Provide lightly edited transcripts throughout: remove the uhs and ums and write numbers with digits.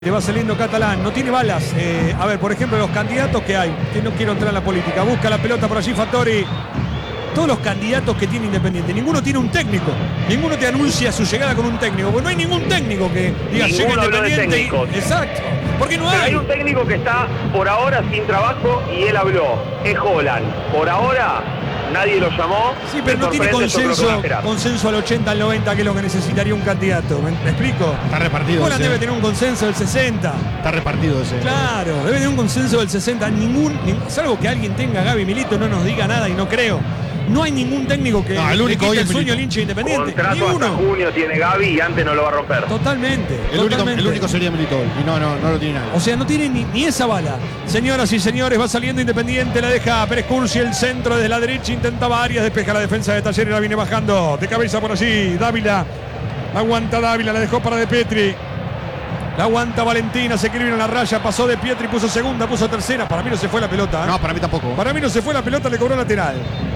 Te va saliendo Catalán, no tiene balas. A ver, por ejemplo, los candidatos que hay, que no quiero entrar en la política, busca la pelota por allí Fattori. Todos los candidatos que tiene Independiente, ninguno tiene un técnico, ninguno te anuncia su llegada con un técnico, porque no hay ningún técnico que diga llega Independiente. Exacto, porque no hay. Pero hay un técnico que está por ahora sin trabajo y él habló, es Holland. Por ahora nadie lo llamó. Sí, pero no tiene consenso al 80, al 90, que es lo que necesitaría un candidato. ¿Me explico? Está repartido. Holland debe tener un consenso del 60. Está repartido ese. Claro, debe tener un consenso del 60. Salvo que alguien tenga Gaby Milito, no nos diga nada y no creo. No hay ningún técnico que el único hoy el es sueño al hincha Independiente. Contrato hasta junio tiene Gaby y antes no lo va a romper. Totalmente. El único sería Milito hoy. Y no lo tiene nadie. O sea, no tiene ni esa bala. Señoras y señores, va saliendo Independiente, la deja Pérez Cursi, el centro desde la derecha, intentaba Arias, despeja la defensa de Talleres, la viene bajando de cabeza por allí. Dávila, aguanta Dávila, la dejó para De Pietri. La aguanta Valentina, se quiere ir a la raya, pasó De Pietri, puso segunda, puso tercera. Para mí no se fue la pelota. No, para mí tampoco. Para mí no se fue la pelota, le cobró lateral.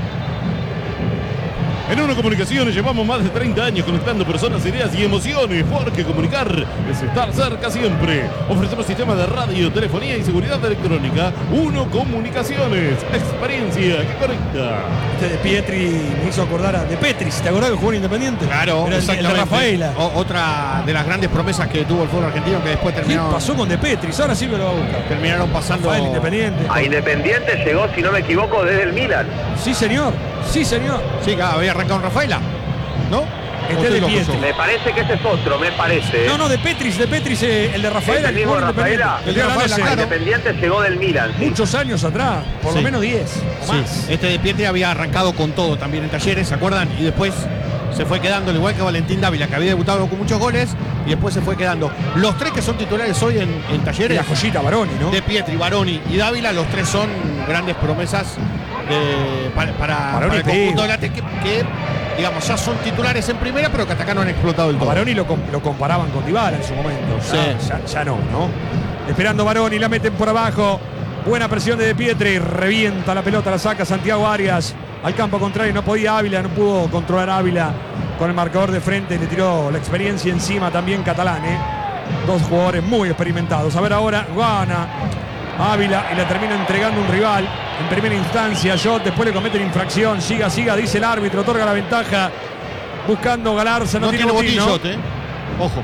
En Uno Comunicaciones llevamos más de 30 años conectando personas, ideas y emociones, porque comunicar es estar cerca siempre. Ofrecemos sistemas de radio, telefonía y seguridad electrónica. Uno Comunicaciones, experiencia que conecta. Este De Pietri me hizo acordar a De Petris, ¿te acordás que jugó en Independiente? Claro, era el de Rafaela. Otra de las grandes promesas que tuvo el fútbol argentino, que después terminó. ¿Qué pasó con De Petris? Ahora sí me lo va a buscar. Terminaron pasando Rafael Independiente. A Independiente llegó, si no me equivoco, desde el Milan. Sí, señor. Sí, señor. Sí, había arrancado en Rafaela, ¿no? Este De Pietri. Me parece que ese es otro, me parece. No, De Petris, el de Rafaela. ¿El mismo de Rafaela? El de Rafaela, claro. Independiente llegó del Milan. Sí. Muchos años atrás, por lo menos 10 o más. Sí. Este De Pietri había arrancado con todo también en Talleres, ¿se acuerdan? Y después se fue quedando, al igual que Valentín Dávila, que había debutado con muchos goles, y después se fue quedando. Los tres que son titulares hoy en Talleres. La joyita Baroni, ¿no? De Pietri, Baroni y Dávila, los tres son grandes promesas para el conjunto de la que digamos, ya son titulares en primera, pero que hasta acá no han explotado el todo. A Baroni lo comparaban con Dybala en su momento. Ya no. Esperando Baroni, la meten por abajo. Buena presión de Pietri, revienta la pelota, la saca Santiago Arias. Al campo contrario, no podía Ávila, no pudo controlar Ávila con el marcador de frente, le tiró la experiencia encima también Catalán. Dos jugadores muy experimentados. A ver ahora, gana Ávila y le termina entregando un rival en primera instancia. Después le cometen infracción. Siga, dice el árbitro, otorga la ventaja. Buscando Galarza, no tiene botín, ¿no? Ojo.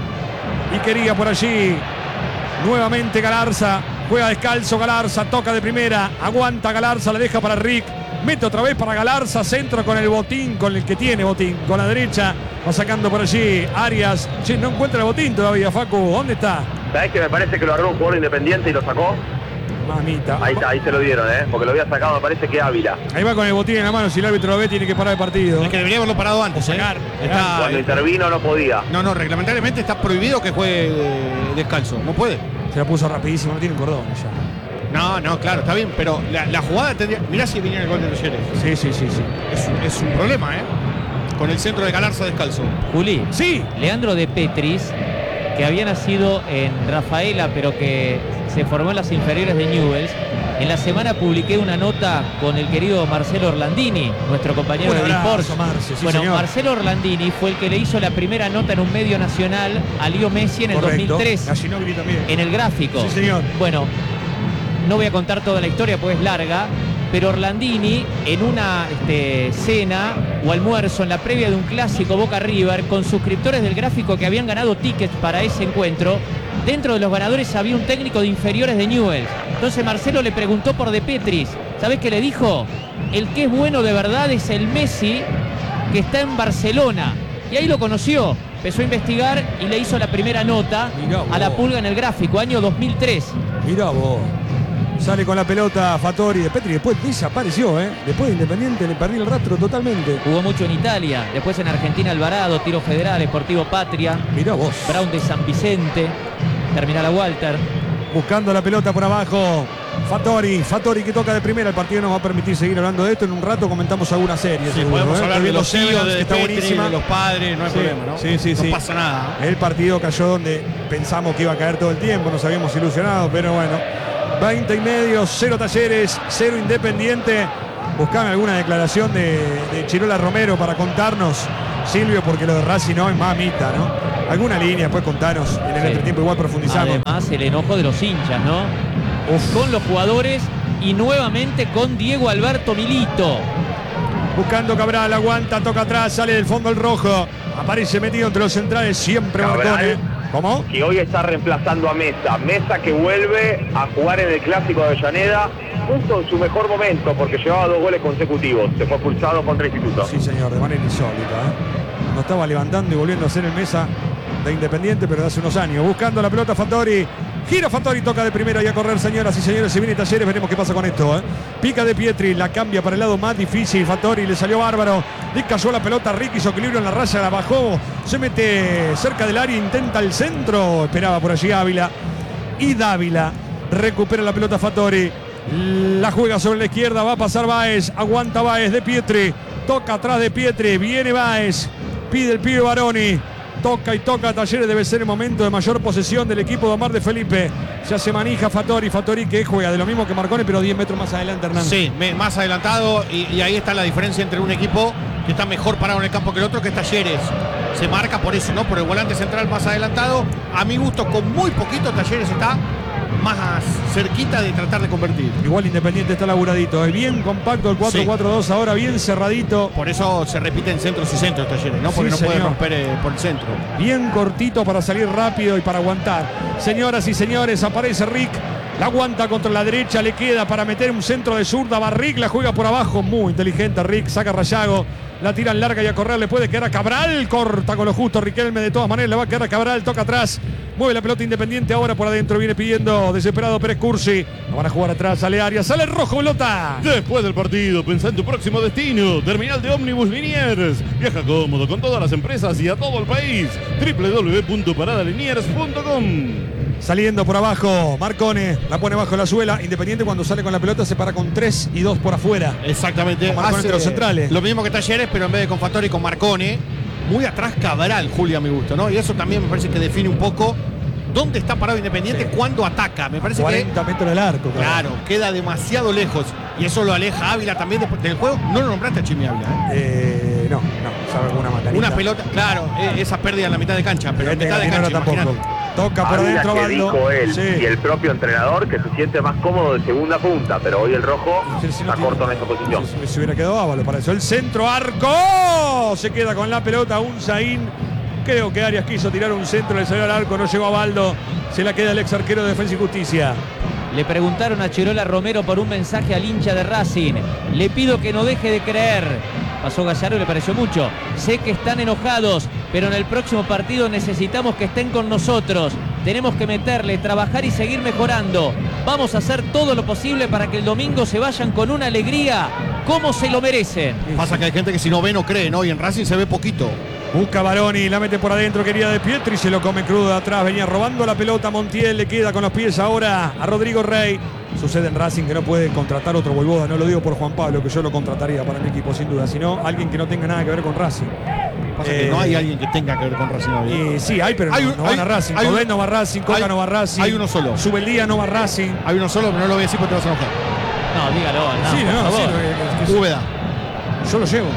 Y quería por allí nuevamente Galarza. Juega descalzo Galarza, toca de primera. Aguanta Galarza, la deja para Rick. Mete otra vez para Galarza, centro con el botín, con el que tiene botín, con la derecha. Va sacando por allí Arias. Che, no encuentra el botín todavía, Facu. ¿Dónde está? ¿Sabés que me parece que lo agarró un jugador Independiente y lo sacó? Mamita. Ahí está, ahí se lo dieron, porque lo había sacado, me parece que Ávila. Ahí va con el botín en la mano, si el árbitro lo ve tiene que parar el partido. Es que debería haberlo parado antes. Cuando intervino no podía. No, reglamentariamente está prohibido que juegue descalzo, no puede. Se la puso rapidísimo, no tiene un cordón ya. No, claro, está bien, pero la jugada tendría. Mirá si venía el gol de Talleres. Sí. Es un problema, con el centro de Galarza descalzo. Juli. Sí. Leandro De Petris, que había nacido en Rafaela, pero que se formó en las inferiores de Newell's. En la semana publiqué una nota con el querido Marcelo Orlandini, nuestro compañero de Disport. Marcelo Orlandini fue el que le hizo la primera nota en un medio nacional a Leo Messi en el 2003. A Ginóbili también. En el gráfico. Sí, señor. Bueno, no voy a contar toda la historia porque es larga, pero Orlandini en una cena o almuerzo en la previa de un clásico Boca River con suscriptores del gráfico que habían ganado tickets para ese encuentro, dentro de los ganadores había un técnico de inferiores de Newell's. Entonces Marcelo le preguntó por De Petris. ¿Sabés qué le dijo? El que es bueno de verdad es el Messi que está en Barcelona. Y ahí lo conoció. Empezó a investigar y le hizo la primera nota a la Pulga en el gráfico, año 2003. Mirá vos. Sale con la pelota Fattori. De Petri después desapareció, Después de Independiente le perdí el rastro totalmente. Jugó mucho en Italia, después en Argentina Alvarado, Tiro Federal, Sportivo Patria. Mirá vos. Brown de San Vicente, Terminal a Walter. Buscando la pelota por abajo. Fattori que toca de primera. El partido nos va a permitir seguir hablando de esto. En un rato comentamos alguna serie. Sí, podemos hablar de los hijos, que está buenísima. De los padres, no hay problema, ¿no? Sí. No pasa nada. El partido cayó donde pensamos que iba a caer todo el tiempo. Nos habíamos ilusionado, pero bueno. 20 y medio, 0 Talleres, 0 Independiente. Buscame alguna declaración de Chirola Romero para contarnos, Silvio, porque lo de Racing no es mamita, ¿no? Alguna línea, pues contanos. En el entretiempo igual profundizamos. Además, el enojo de los hinchas, ¿no? Con los jugadores y nuevamente con Diego Alberto Milito. Buscando Cabral, aguanta, toca atrás, sale del fondo el rojo. Aparece metido entre los centrales, siempre Marcone. ¿Cómo? Y hoy está reemplazando a Mesa. Mesa que vuelve a jugar en el Clásico de Avellaneda justo en su mejor momento, porque llevaba 2 goles consecutivos. Se fue expulsado contra Instituto. Sí, señor, de manera insólita. Cuando estaba levantando y volviendo a ser el Mesa de Independiente, pero de hace unos años. Buscando la pelota Fattori. Gira Fattori, toca de primera y a correr, señoras y señores. Se viene Talleres, veremos qué pasa con esto. Pica de Pietri, la cambia para el lado más difícil. Fattori le salió bárbaro. Le cayó la pelota, Rick hizo equilibrio en la raya, la bajó. Se mete cerca del área, intenta el centro. Esperaba por allí Ávila. Y Dávila recupera la pelota Fattori. La juega sobre la izquierda, va a pasar Báez. Aguanta Báez de Pietri. Toca atrás de Pietri, viene Báez. Pide el pibe Baroni. Toca y toca Talleres, debe ser el momento de mayor posesión del equipo de Omar de Felipe. Ya se manija Fattori que juega de lo mismo que Marcone, pero 10 metros más adelante, Hernán. Sí, más adelantado y ahí está la diferencia entre un equipo que está mejor parado en el campo que el otro, que es Talleres. Se marca por eso, ¿no? Por el volante central más adelantado. A mi gusto, con muy poquito Talleres está más cerquita de tratar de convertir. Igual Independiente está laburadito, bien compacto el 4-4-2, ahora bien cerradito. Por eso se repiten centros y centros Talleres, ¿no? Porque sí, no puede romper por el centro. Bien cortito para salir rápido y para aguantar. Señoras y señores, aparece Rick. La aguanta contra la derecha, le queda para meter un centro de zurda. Barrick la juega por abajo, muy inteligente Rick, saca Rayago. La tiran larga y a correr le puede quedar a Cabral. Corta con lo justo Riquelme, de todas maneras le va a quedar a Cabral. Toca atrás, mueve la pelota Independiente. Ahora por adentro viene pidiendo desesperado Pérez Cursi. Lo van a jugar atrás, sale Arias, sale el rojo, pelota. Después del partido, pensá en tu próximo destino. Terminal de ómnibus Liniers. Viaja cómodo con todas las empresas y a todo el país. www.paradaliniers.com. Saliendo por abajo, Marcone la pone bajo la suela. Independiente cuando sale con la pelota se para con 3 y 2 por afuera. Exactamente. Con Marcone entre los centrales. Lo mismo que Talleres, pero en vez de con Fattori con Marcone. Muy atrás Cabral, Julia, a mi gusto, ¿no? Y eso también me parece que define un poco dónde está parado Independiente cuando ataca. Me parece 40 metros del arco. Claro, queda demasiado lejos. Y eso lo aleja Ávila también después del juego. No lo nombraste a Chimi Ávila. No, sabe alguna matanita. Una pelota, claro, esa pérdida en la mitad de cancha, pero en mitad de cancha, tampoco. Toca por Ávila, adentro, que Baldo. dijo él Sí. y el propio entrenador que se siente más cómodo de segunda punta, pero hoy el rojo está corto en esa posición. Se hubiera quedado Ávalo para eso. El centro, arco. Se queda con la pelota un Zain. Creo que Arias quiso tirar un centro, le salió al arco, no llegó a Baldo. Se la queda el ex arquero de Defensa y Justicia. Le preguntaron a Chirola Romero por un mensaje al hincha de Racing. Le pido que no deje de creer. Pasó Gallardo y le pareció mucho. Sé que están enojados, pero en el próximo partido necesitamos que estén con nosotros. Tenemos que meterle, trabajar y seguir mejorando. Vamos a hacer todo lo posible para que el domingo se vayan con una alegría como se lo merecen. Pasa que hay gente que si no ve no cree, ¿no? Y en Racing se ve poquito. Busca Baroni, la mete por adentro, quería de Pietri, se lo come crudo de atrás, venía robando la pelota Montiel, le queda con los pies ahora a Rodrigo Rey. Sucede en Racing que no puede contratar otro Voivoda, no lo digo por Juan Pablo, que yo lo contrataría para mi equipo sin duda, sino alguien que no tenga nada que ver con Racing. Pasa que no hay alguien que tenga que ver con Racing hoy. Sí, hay, pero no van a Racing. Codet no va a Racing, Coca no va a Racing. Hay uno solo. Subeldía no va a Racing. Hay uno solo, pero no lo voy a decir porque te vas a enojar. No, dígalo. Sí, Úbeda. Yo lo llevo.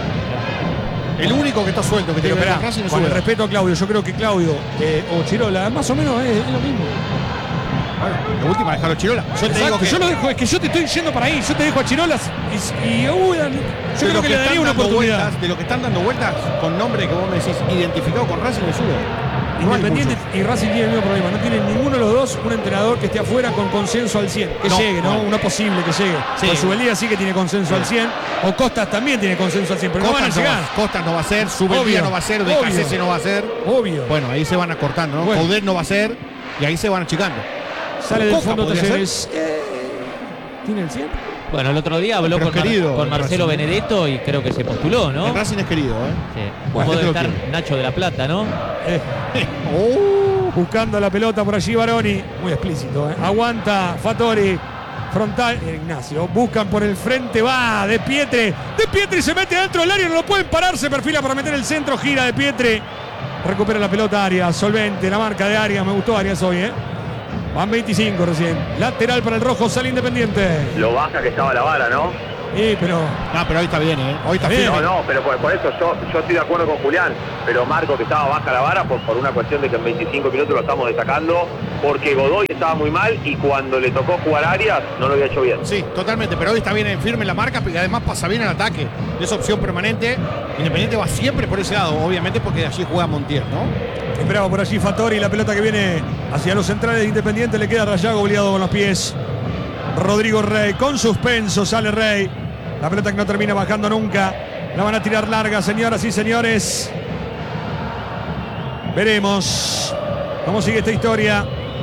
El único que está suelto que tiene que ver con Racing es con el Úbeda. respeto a Claudio, yo creo que Claudio o Chirola, más o menos es lo mismo. Bueno, la última, dejarlo Chirola. Yo te digo que yo lo dejo, es que yo te estoy yendo para ahí, yo te dejo a Chirolas y a Uda, yo creo que le daría una oportunidad. De lo que están dando vueltas con nombre que vos me decís identificado con Racing es Úbeda. Independiente y Racing tiene el mismo problema, no tienen ninguno de los dos un entrenador que esté afuera con consenso al 100, que llegue, ¿no? Uno posible que llegue. Sí. Por Subeldía sí que tiene consenso al 100, o Costas también tiene consenso al 100, pero Costas no van a llegar. Costas no va a ser, Subeldía no va a ser, DKC no va a ser. Obvio. Bueno, ahí se van acortando, ¿no? Bueno. Coudet no va a ser y ahí se van achicando. Sale del Coca fondo podría Talleres. ¿Tiene el 100? Bueno, el otro día habló Pero con Marcelo Racing. Benedetto y creo que se postuló, ¿no? El Racing es querido, ¿eh? Sí. Bueno, Puede este lo estar quiere. Nacho de la Plata, ¿no? Buscando la pelota por allí Baroni. Muy explícito, ¿eh? Aguanta Fattori. Frontal. Ignacio. Buscan por el frente. Va De Pietri. De Pietri se mete dentro del área. No lo pueden parar. Se perfila para meter el centro. Gira De Pietri. Recupera la pelota Arias. Solvente. La marca de Arias. Me gustó Arias hoy, ¿eh? Van 25 recién. Lateral para el rojo. Sale Independiente. Lo baja que estaba la vara, ¿no? Pero Pero hoy está bien, hoy está Bien. firme. No, pero por eso yo estoy de acuerdo con Julián, pero Marco, que estaba baja la vara por una cuestión de que en 25 minutos lo estamos destacando, porque Godoy estaba muy mal y cuando le tocó jugar Arias no lo había hecho bien. Sí, totalmente, pero hoy está bien en firme la marca y además pasa bien el ataque. Es opción permanente. Independiente va siempre por ese lado, obviamente porque allí juega Montiel, ¿no? esperaba por allí Fattori, la pelota que viene hacia los centrales de Independiente, le queda Rayago obligado con los pies. Rodrigo Rey, con suspenso, sale Rey. La pelota que no termina bajando nunca. La van a tirar larga, señoras y señores. Veremos cómo sigue esta historia.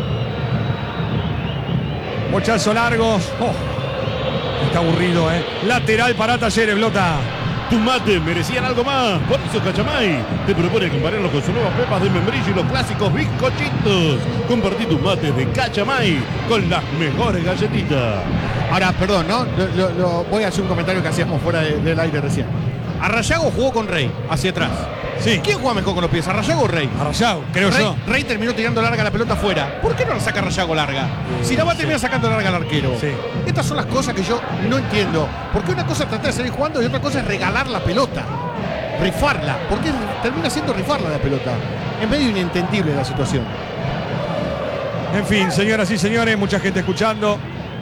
Bochazo largo. Está aburrido, Lateral para Talleres, Blota. Tus mates merecían algo más. Por eso Cachamay te propone compararlos con sus nuevas pepas de membrillo y los clásicos bizcochitos. Compartí tus mates de Cachamay con las mejores galletitas. Ahora, perdón, ¿no? Voy a hacer un comentario que hacíamos fuera del aire recién. Arrayago jugó con Rey, hacia atrás. Sí. ¿Quién juega mejor con los pies, Arrayago o Rey? Rayago, creo yo. Rey terminó tirando larga la pelota afuera. ¿Por qué no la saca Rayago larga? Si la va a terminar sacando larga el arquero. Sí. Estas son las cosas que yo no entiendo. Porque una cosa es tratar de salir jugando y otra cosa es regalar la pelota. Rifarla. Porque termina siendo rifarla la pelota. Es medio inentendible la situación. En fin, señoras y señores, mucha gente escuchando.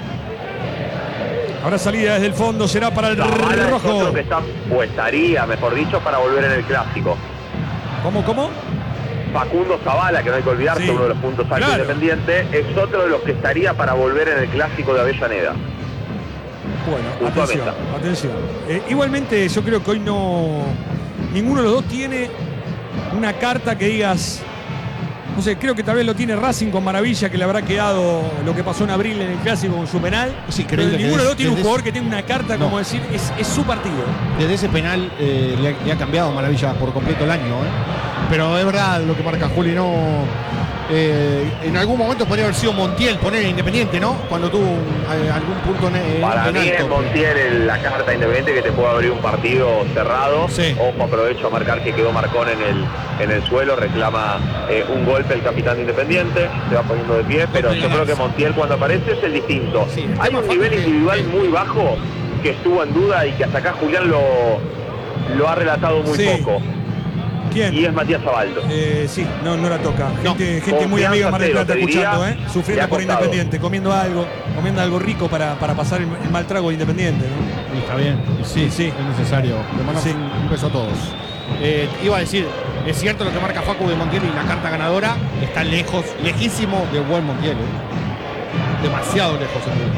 Habrá salida desde el fondo, será para el Zavala es rojo. otro que está, o estaría, mejor dicho, para volver en el clásico. ¿Cómo? Facundo Zavala, que no hay que olvidarse, Sí, uno de los puntos altos claro. Independiente, es otro de los que estaría para volver en el clásico de Avellaneda. Bueno, Punto a atención. Igualmente, yo creo que hoy ninguno de los dos tiene una carta que digas. No sé, creo que tal vez lo tiene Racing con Maravilla, que le habrá quedado lo que pasó en abril en el clásico con su penal. Es increíble Pero que ninguno de los dos tiene un desde jugador que tenga una carta como decir, es su partido. Desde ese penal le ha cambiado Maravilla por completo el año. Pero es verdad lo que marca Juli, no. En algún momento podría haber sido Montiel, poner Independiente, ¿no? Cuando tuvo algún punto Para en mí es alto. Montiel la carta Independiente que te puede abrir un partido cerrado. Sí. Ojo, aprovecho a marcar que quedó Marcón en el suelo, reclama un golpe el capitán de Independiente, se va poniendo de pie, pero yo creo que Montiel cuando aparece es el distinto. Sí, el Hay tema un fue nivel que- individual muy bajo que estuvo en duda y que hasta acá Julián lo ha relatado muy Sí. poco. ¿Quién? Y es Matías Abaldo. Sí, no la toca. No. Gente muy amiga de Mar del Confianza Plata cero, te escuchando, diría, sufriendo le ha por costado. Independiente, comiendo algo rico para pasar el mal trago de Independiente, ¿no? Y está bien, sí, Sí. es necesario. Le mandamos Sí. un beso a todos. Iba a decir, es cierto lo que marca Facu de Montiel y la carta ganadora está lejos, lejísimo de buen Montiel. Demasiado lejos.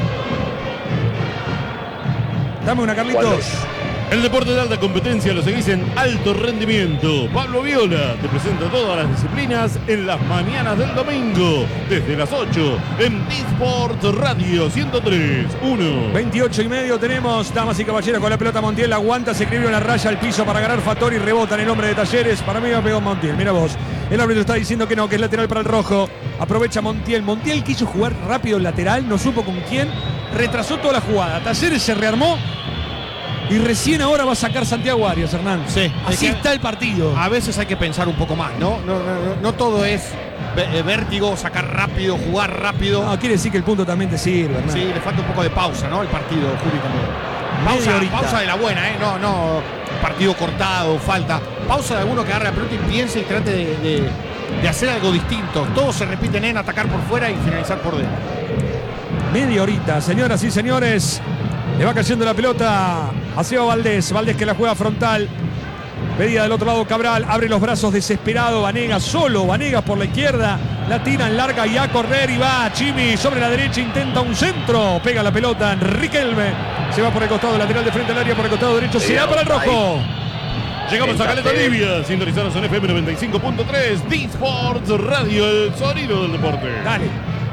Dame una, ¿Cuál Carlitos. es? El deporte de alta competencia lo seguís en Alto Rendimiento. Pablo Viola te presenta todas las disciplinas en las mañanas del domingo, desde las 8 en Disport Radio 103.1. 28:30 tenemos, damas y caballeros, con la pelota Montiel, aguanta, se escribió en la raya al piso para ganar Fattori, rebota en el hombre de Talleres, para mí va a pegar Montiel, mira vos, el árbitro está diciendo que no, que es lateral para el rojo, aprovecha Montiel quiso jugar rápido el lateral, no supo con quién, retrasó toda la jugada, Talleres se rearmó y recién ahora va a sacar Santiago Arias, Hernán. Sí, Así es que está el partido. A veces hay que pensar un poco más, ¿no? No todo es vértigo, sacar rápido, jugar rápido. No, quiere decir que el punto también te sirve, Hernán. Sí, le falta un poco de pausa, ¿no? El partido, Juli, también. Media horita. Pausa de la buena, No, partido cortado, falta. Pausa de alguno que agarre la pelota y piense y trate de hacer algo distinto. Todos se repiten en atacar por fuera y finalizar por dentro. Media horita, señoras y señores. Le va cayendo la pelota hacia Valdés. Valdés que la juega frontal. Pedida del otro lado Cabral. Abre los brazos desesperado. Vanegas solo. Vanegas por la izquierda. La tiran larga y a correr. Y va Chimi sobre la derecha. Intenta un centro. Pega la pelota. Riquelme. Se va por el costado lateral de frente al área. Por el costado derecho. Se va para el rojo. Llegamos a Caleta Talleres. Libia, sintonizados en FM 95.3, Disport Radio, el sonido del deporte. Dale.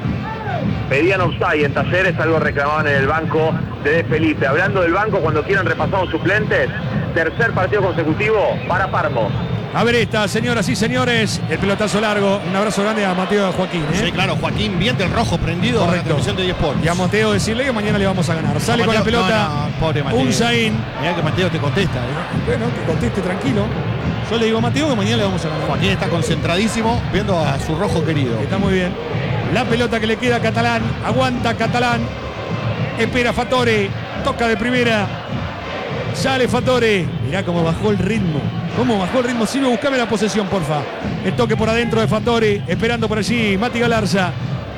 Pedían offside en Talleres, algo reclamaban en el banco de Felipe. Hablando del banco, cuando quieran repasar los suplentes, tercer partido consecutivo para Parmo. A ver esta, señoras y señores. El pelotazo largo. Un abrazo grande a Mateo y a Joaquín. Sí, claro, Joaquín, bien del rojo prendido a la Correcto. transmisión de 10 Sports. Y a Mateo decirle que mañana le vamos a ganar. Sale con la Mateo, pelota. no, pobre Mateo. Un Zain. Mirá que Mateo te contesta, Bueno, que conteste tranquilo. Yo le digo a Mateo que mañana le vamos a ganar. Joaquín está concentradísimo viendo a su rojo querido. Está muy bien. La pelota que le queda a Catalán. Aguanta Catalán. Espera Fattori. Toca de primera. Sale Fattori. Mirá cómo bajó el ritmo. Silvio, buscame la posesión, porfa. El toque por adentro de Fattori. Esperando por allí Mati Galarza.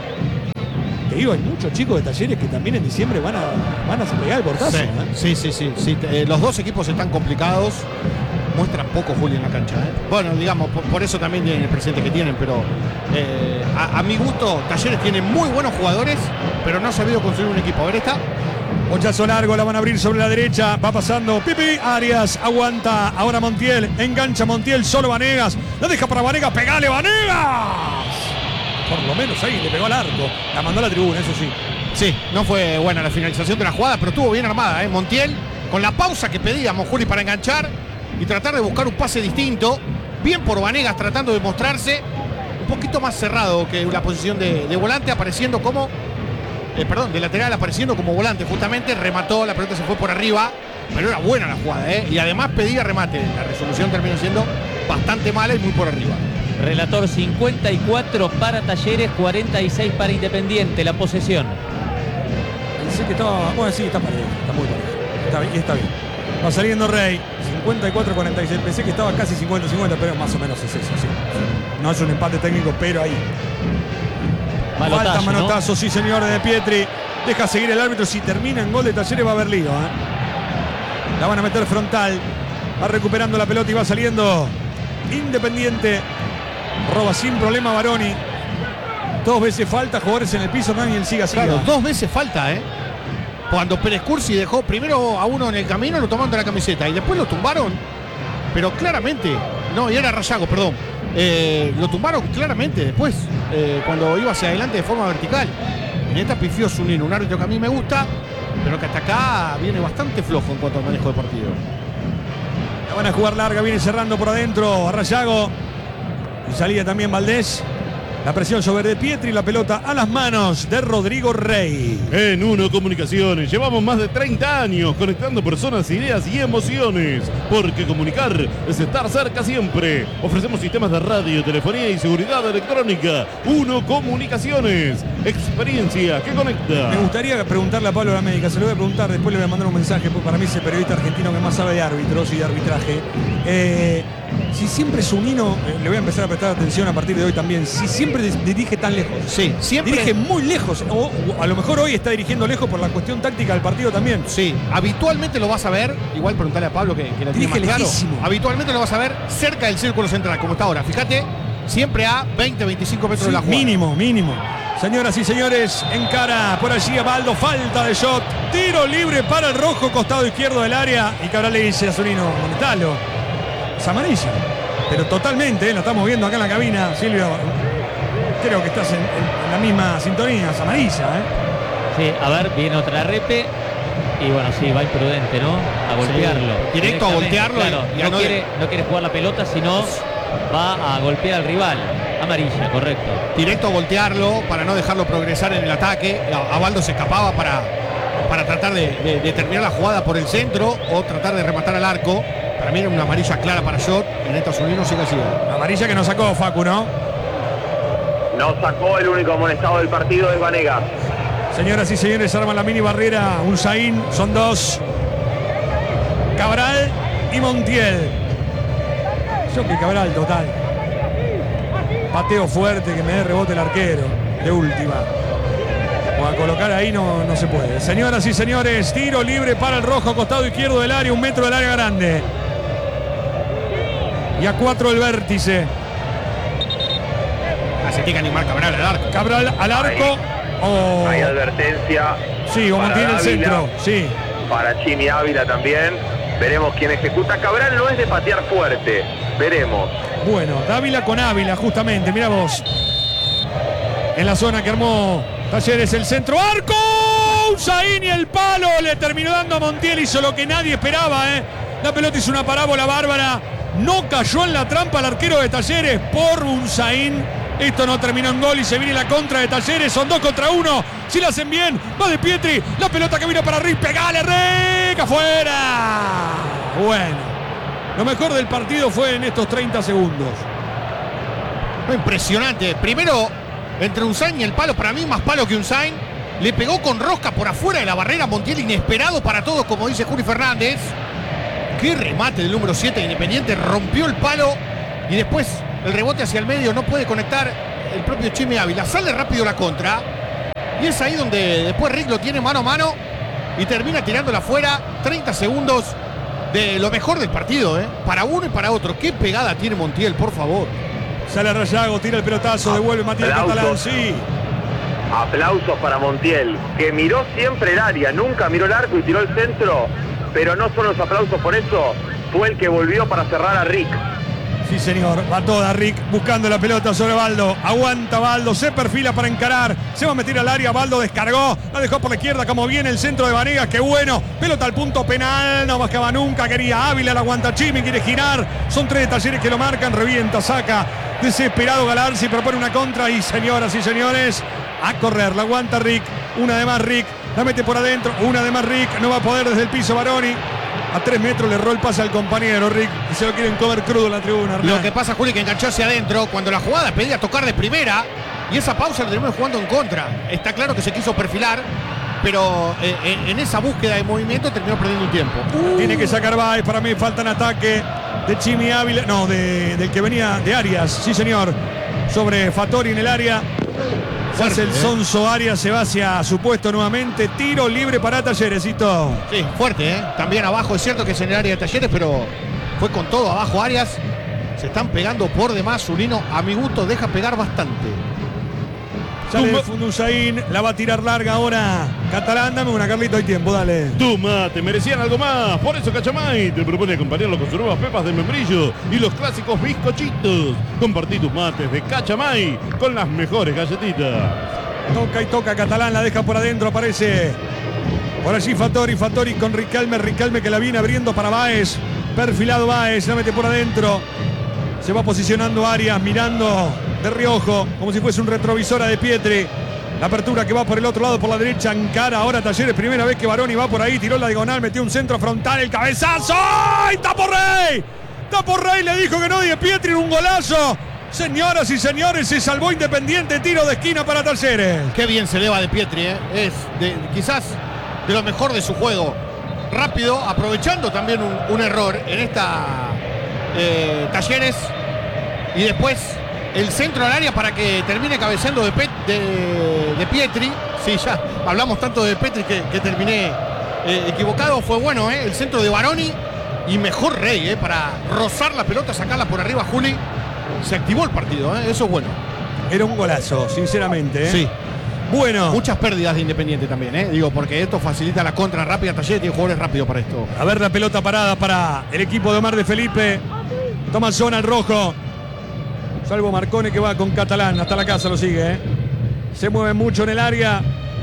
Te digo, hay muchos chicos de Talleres que también en diciembre van a pegar el portazo. Sí. Los dos equipos están complicados. Muestran poco Juli en la cancha. Bueno, digamos, por eso también tienen el presente que tienen, pero a mi gusto, Talleres tiene muy buenos jugadores, pero no ha sabido construir un equipo. A ver, esta. Bochazo largo, la van a abrir sobre la derecha. Va pasando Pipi. Arias aguanta. Ahora Montiel. Engancha Montiel. Solo Vanegas. La deja para Vanegas. ¡Pegale, Vanegas! Por lo menos ahí le pegó al arco. La mandó a la tribuna, eso sí. Sí, no fue buena la finalización de la jugada, pero estuvo bien armada. Montiel, con la pausa que pedíamos, Juli, para enganchar y tratar de buscar un pase distinto. Bien por Vanegas tratando de mostrarse un poquito más cerrado que la posición de volante, apareciendo como de lateral, apareciendo como volante. Justamente remató, la pelota se fue por arriba, pero era buena la jugada, y además pedía remate. La resolución terminó siendo bastante mala y muy por arriba. Relator, 54 para Talleres, 46 para Independiente. La posesión. Pensé que estaba. Bueno, sí, está parejo. Está muy parejo. Está bien. Va saliendo Rey. 54-46. Pensé que estaba casi 50-50, pero más o menos es eso, sí. No es un empate técnico, pero ahí. Malotazo, falta manotazo, ¿no? Sí, señor, de Pietri. Deja seguir el árbitro. Si termina en gol de Talleres va a haber lío. La van a meter frontal. Va recuperando la pelota y va saliendo Independiente. Roba sin problema Baroni. 2 veces falta, jugadores en el piso, Daniel siga así. Claro, 2 veces falta, Cuando Pérez Cursi dejó primero a uno en el camino, lo tomaron de la camiseta y después lo tumbaron, pero claramente, no, y era Rayago, perdón. Lo tumbaron claramente después, cuando iba hacia adelante de forma vertical. En esta pifió Zunino, un árbitro que a mí me gusta, pero que hasta acá viene bastante flojo en cuanto al manejo de partido. La van a jugar larga, viene cerrando por adentro a Rayago. Y salía también Valdés. La presión sobre De Pietri, la pelota a las manos de Rodrigo Rey. En Uno Comunicaciones llevamos más de 30 años conectando personas, ideas y emociones. Porque comunicar es estar cerca siempre. Ofrecemos sistemas de radio, telefonía y seguridad electrónica. Uno Comunicaciones. Experiencia que conecta. Me gustaría preguntarle a Pablo Lamérica, se lo voy a preguntar, después le voy a mandar un mensaje, porque para mí es el periodista argentino que más sabe de árbitros y de arbitraje. Si siempre Zunino, le voy a empezar a prestar atención a partir de hoy también, si siempre dirige tan lejos. Sí, siempre. Dirige muy lejos, o a lo mejor hoy está dirigiendo lejos por la cuestión táctica del partido también. Sí, habitualmente lo vas a ver, igual preguntarle a Pablo que la tiene más claro. Lejísimo. Habitualmente lo vas a ver cerca del círculo central, como está ahora. Fíjate, siempre a 20, 25 metros de la jugada. Mínimo. Señoras y señores, encara por allí a Baldo, falta de shot, tiro libre para el rojo, costado izquierdo del área, y Cabral le dice a Zunino, monetalo. Es amarilla, pero totalmente, la estamos viendo acá en la cabina, Silvio. Creo que estás en la misma sintonía, es amarilla, Sí, a ver, viene otra repe. Y bueno, sí, va imprudente, ¿no? A golpearlo. Sí, directo a voltearlo. Claro, y no quiere jugar la pelota, sino va a golpear al rival. Amarilla, correcto. Directo a voltearlo para no dejarlo progresar en el ataque. A Baldo se escapaba para tratar de terminar la jugada por el centro o tratar de rematar al arco. Para mí era una amarilla clara para Shot. En Estados Unidos sigue así. Amarilla que no sacó Facu, ¿no? No sacó, el único amonestado del partido es Vanegas. Señoras y señores, arman la mini barrera. Unzaín, son 2. Cabral y Montiel. Yo que Cabral, total. Pateo fuerte, que me dé rebote el arquero. De última. O a colocar ahí no se puede. Señoras y señores, tiro libre para el rojo, costado izquierdo del área, 1 metro del área grande. Y a 4 el vértice. Se tiene que animar Cabral al arco. Cabral al arco. Hay advertencia. Sí, o mantiene el centro. Sí. Para Chimi Ávila también. Veremos quién ejecuta. Cabral no es de patear fuerte. Veremos. Bueno, Dávila con Ávila, justamente. Mira vos. En la zona que armó Talleres, el centro. ¡Arco! Unzaín y el palo. Le terminó dando a Montiel. Hizo lo que nadie esperaba, La pelota hizo una parábola bárbara. No cayó en la trampa el arquero de Talleres por Unzaín. Esto no terminó en gol y se viene la contra de Talleres. Son 2 contra 1. Si la hacen bien, va De Pietri. La pelota que vino para Rick. Pegale, Rick. ¡Afuera! Bueno. Lo mejor del partido fue en estos 30 segundos. Impresionante. Primero, entre Unzaín y el palo. Para mí, más palo que Unzaín. Le pegó con rosca por afuera de la barrera. Montiel inesperado para todos, como dice Juli Fernández. Qué remate del número 7 de Independiente. Rompió el palo y después el rebote hacia el medio. No puede conectar el propio Chimi Ávila. Sale rápido la contra. Y es ahí donde después Rick lo tiene mano a mano y termina tirándola afuera. 30 segundos de lo mejor del partido, para uno y para otro. Qué pegada tiene Montiel, por favor. Sale Rayago, tira el pelotazo, devuelve Matías Catalán, sí. Aplausos para Montiel, que miró siempre el área, nunca miró el arco y tiró el centro, pero no son los aplausos por eso, fue el que volvió para cerrar a Rick. Sí, señor, va toda Rick buscando la pelota sobre Baldo. Aguanta Baldo, se perfila para encarar. Se va a meter al área, Baldo descargó. La dejó por la izquierda, como viene el centro de Vanegas. Qué bueno, pelota al punto penal. No bajaba nunca, quería Ávila, la aguanta Chimi, quiere girar. Son 3 de Talleres que lo marcan, revienta, saca. Desesperado Galarzi, propone una contra. Y señoras y señores, a correr, la aguanta Rick. Una de más Rick, la mete por adentro. Una de más Rick, no va a poder desde el piso Baroni. A 3 metros le erró el pase al compañero Rick y se lo quieren comer crudo en la tribuna. Lo que pasa, Juli, que enganchó hacia adentro cuando la jugada pedía tocar de primera y esa pausa la terminó jugando en contra. Está claro que se quiso perfilar, pero en esa búsqueda de movimiento terminó perdiendo un tiempo. Tiene que sacar Báez, para mí falta en ataque de Chimi Ávila, no, del que venía de Arias, sí señor, sobre Fattori en el área. Se hace el sonso Arias, se va hacia su puesto nuevamente. Tiro libre para Talleresito. Sí, fuerte, También abajo, es cierto que es en el área de Talleres, pero fue con todo abajo Arias. Se están pegando por demás. Zunino, a mi gusto, deja pegar bastante. Sale de Fundusaín, la va a tirar larga ahora Catalán. Dame una, Carlito, hay tiempo, dale. Tu mate, merecían algo más. Por eso Cachamay te propone acompañarlo con sus nuevas pepas de membrillo y los clásicos bizcochitos. Compartí tus mates de Cachamay con las mejores galletitas. Toca y toca Catalán, la deja por adentro, aparece por allí Fattori con Riquelme que la viene abriendo para Báez. Perfilado Báez, la mete por adentro. Se va posicionando Arias, mirando de reojo, como si fuese un retrovisor a De Pietri. La apertura que va por el otro lado, por la derecha, encara ahora Talleres. Primera vez que Baroni va por ahí, tiró la diagonal, metió un centro frontal, el cabezazo. ¡Ay, Taporrey! Taporrey le dijo que no, De Pietri en un golazo. Señoras y señores, se salvó Independiente, tiro de esquina para Talleres. Qué bien se eleva De Pietri, es quizás de lo mejor de su juego. Rápido, aprovechando también un error en esta Talleres. Y después el centro al área para que termine cabeceando de Pietri. Sí, ya hablamos tanto de Pietri que terminé equivocado. Fue bueno, el centro de Baroni. Y mejor Rey, para rozar la pelota, sacarla por arriba, Juli. Se activó el partido, eso es bueno. Era un golazo, sinceramente. Sí. Bueno. Muchas pérdidas de Independiente también, Digo, porque esto facilita la contra rápida. Talleres tiene jugadores rápidos para esto. A ver la pelota parada para el equipo de Omar de Felipe. Toma zona al rojo. Salvo Marcone que va con Catalán. Hasta la casa lo sigue, Se mueve mucho en el área.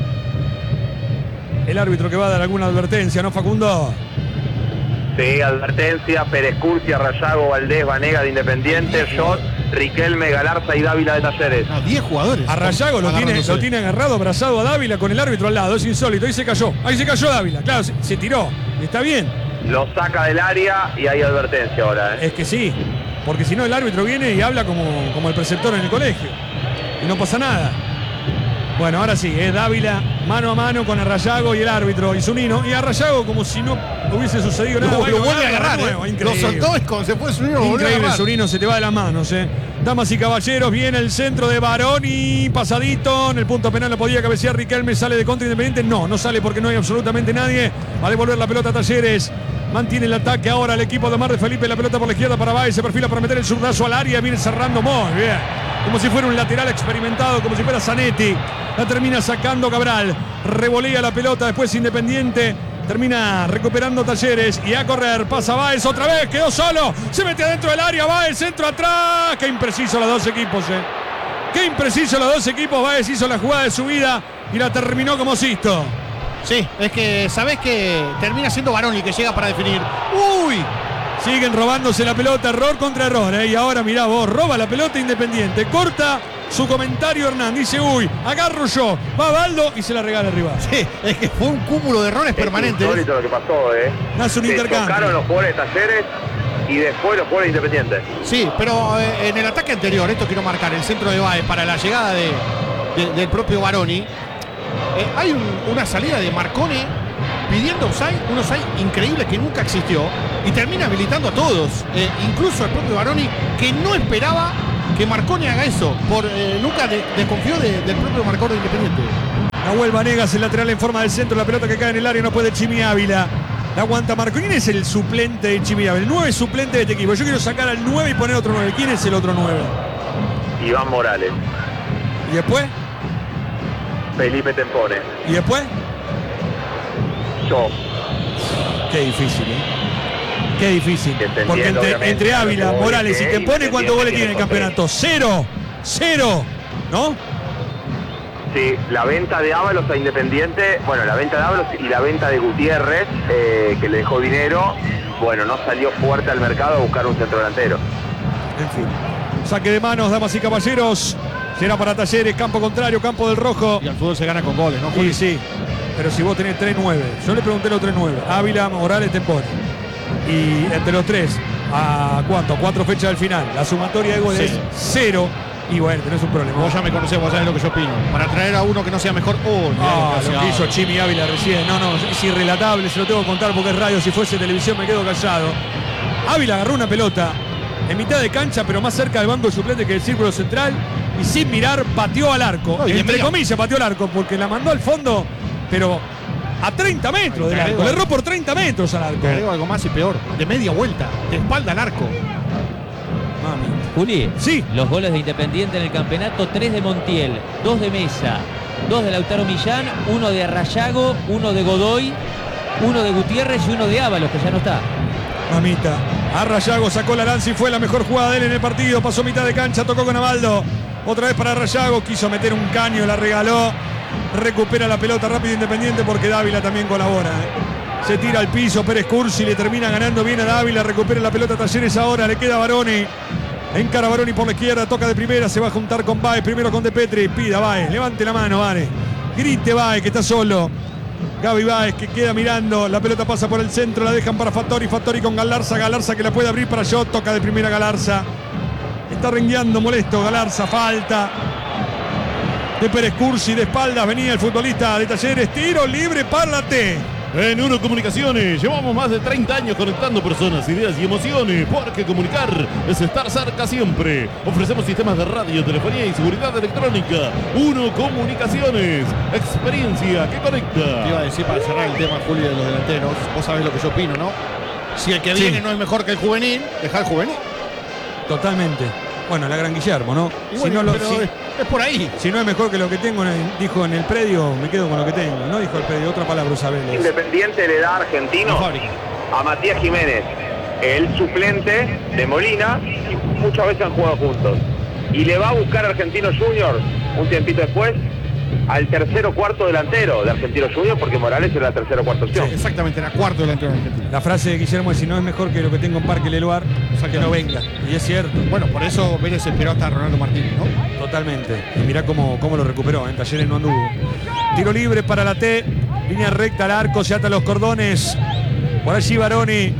El árbitro que va a dar alguna advertencia, ¿no, Facundo? Sí, advertencia, Pérez Curcia, Rayago, Valdés, Vanega de Independiente, Shot, Riquelme, Galarza y Dávila de Talleres. 10 jugadores. A Rayago lo tiene agarrado, abrazado a Dávila con el árbitro al lado, es insólito. Ahí se cayó Dávila, claro, se tiró, está bien. Lo saca del área y hay advertencia ahora. Es que sí, porque si no el árbitro viene y habla como el preceptor en el colegio y no pasa nada. Bueno, ahora sí, es Dávila mano a mano con Rayago y el árbitro y Zunino. Y a Rayago como si no hubiese sucedido nada. Lo vuelve a agarrar, Lo soltó y cuando se fue Zunino. Increíble, Zunino se te va de las manos, Damas y caballeros, viene el centro de Baroni, pasadito. En el punto penal lo podía cabecear Riquelme, sale de contra Independiente. No sale porque no hay absolutamente nadie. Va a devolver la pelota a Talleres. Mantiene el ataque ahora el equipo de Omar de Felipe. La pelota por la izquierda para Báez. Se perfila para meter el zurdazo al área. Viene cerrando muy bien. Como si fuera un lateral experimentado, como si fuera Zanetti. La termina sacando Cabral. Revolea la pelota después Independiente. Termina recuperando Talleres y a correr. Pasa Báez otra vez. Quedó solo. Se mete adentro del área. Báez, centro atrás. Qué impreciso los dos equipos, Qué impreciso los dos equipos. Báez hizo la jugada de su vida y la terminó como Sisto. Sí, es que sabés que termina siendo Baroni que llega para definir. ¡Uy! Siguen robándose la pelota, error contra error. Y ahora mirá vos, roba la pelota Independiente. Corta su comentario Hernán. Dice, agarro yo. Va Baldo y se la regala arriba. Sí, es que fue un cúmulo de errores permanentes. Es insólito lo que pasó, Nace un intercambio. Tocaron los jugadores de Talleres y después los jugadores Independientes. Sí, pero en el ataque anterior, esto quiero marcar, el centro de Báez para la llegada del propio Baroni. Hay una salida de Marcone pidiendo offside, un offside increíble que nunca existió, y termina habilitando a todos, incluso el propio Baroni, que no esperaba que Marcone haga eso, nunca desconfió del propio Marcone Independiente. Nahuel Vanegas, el lateral en forma del centro, la pelota que cae en el área, no puede Chimi Ávila. La aguanta Marconi. ¿Quién es el suplente de Chimi Ávila? El 9 suplente de este equipo. Yo quiero sacar al 9 y poner otro 9. ¿Quién es el otro 9? Iván Morales. ¿Y después? Felipe Tempone. ¿Y después? Yo. Qué difícil, ¿eh? Qué difícil. Porque entre Ávila, Morales y Tempone, ¿cuántos goles tiene el campeonato? ¡Cero! ¡Cero! ¿No? Sí, la venta de Ábalos a Independiente, bueno, la venta de Ábalos y la venta de Gutiérrez, que le dejó dinero, bueno, no salió fuerte al mercado a buscar un centro delantero. En fin. Saque de manos, damas y caballeros. Será para Talleres, campo contrario, campo del Rojo. Y al fútbol se gana con goles, ¿no? Sí, sí. Pero si vos tenés 3-9, yo le pregunté los 3-9, Ávila, Morales, Tempone. Y entre los tres, ¿a cuánto? 4 fechas del final. La sumatoria de goles es 0. Y bueno, tenés un problema. Vos ya me conocés, vos sabés lo que yo opino. Para traer a uno que no sea mejor, lo que hizo Chimi Ávila recién. No, es irrelatable, se lo tengo que contar porque es radio. Si fuese televisión me quedo callado. Ávila agarró una pelota en mitad de cancha, pero más cerca del banco de suplente que del círculo central. Y sin mirar, pateó al arco. No, entre comillas, pateó al arco porque la mandó al fondo, pero a 30 metros del arco. Le erró por 30 metros al arco. Te agrego algo más y peor. De media vuelta, de espalda al arco. Mami. Juli, sí. Los goles de Independiente en el campeonato: 3 de Montiel, 2 de Mesa, 2 de Lautaro Millán, 1 de Arrayago, 1 de Godoy, 1 de Gutiérrez y 1 de Ábalos, que ya no está. Mamita. Arrayago sacó la lanza y fue la mejor jugada de él en el partido. Pasó mitad de cancha, tocó con Abaldo. Otra vez para Arrayago, quiso meter un caño, la regaló. Recupera la pelota rápido Independiente porque Dávila también colabora. Se tira al piso Pérez Cursi, le termina ganando bien a Dávila. Recupera la pelota Talleres ahora, le queda Baroni. Encara Baroni por la izquierda, toca de primera, se va a juntar con Baez, primero con De Petri. Pida Baez, levante la mano, Baez. Grite Baez, que está solo. Gaby Baez, que queda mirando. La pelota pasa por el centro, la dejan para Fattori. Fattori con Galarza. Galarza que la puede abrir para Shot. Toca de primera Galarza. Está rengueando molesto Galarza. Falta de Pérez Cursi. De espaldas venía el futbolista de Talleres. Tiro libre para la T. En Uno Comunicaciones llevamos más de 30 años conectando personas, ideas y emociones, porque comunicar es estar cerca siempre. Ofrecemos sistemas de radio, telefonía y seguridad electrónica. Uno Comunicaciones, experiencia que conecta. Te iba a decir para cerrar el tema, Julio, de los delanteros. Vos sabés lo que yo opino, ¿no? Si el que viene no es mejor que el juvenil, deja el juvenil. Totalmente. Bueno, la gran Guillermo, ¿no? Bueno, es por ahí. Si no es mejor que lo que tengo, dijo en el predio, me quedo con lo que tengo. No dijo el predio, otra palabra, Usabel. Independiente le da Argentino a Matías Jiménez, el suplente de Molina, y muchas veces han jugado juntos. Y le va a buscar Argentino Junior un tiempito después al tercer o cuarto delantero de Argentino Junior, porque Morales era la tercera o cuarta opción. Sí, exactamente, era cuarto delantero de Argentina. La frase de Guillermo es: si no es mejor que lo que tengo en Parque Leluar, que no venga. Y es cierto. Bueno, por eso Vélez esperó hasta Ronaldo Martínez, ¿no? Totalmente. Y mirá cómo lo recuperó. En Talleres no anduvo. Tiro libre para la T. Línea recta al arco, se atan los cordones. Por allí Baroni.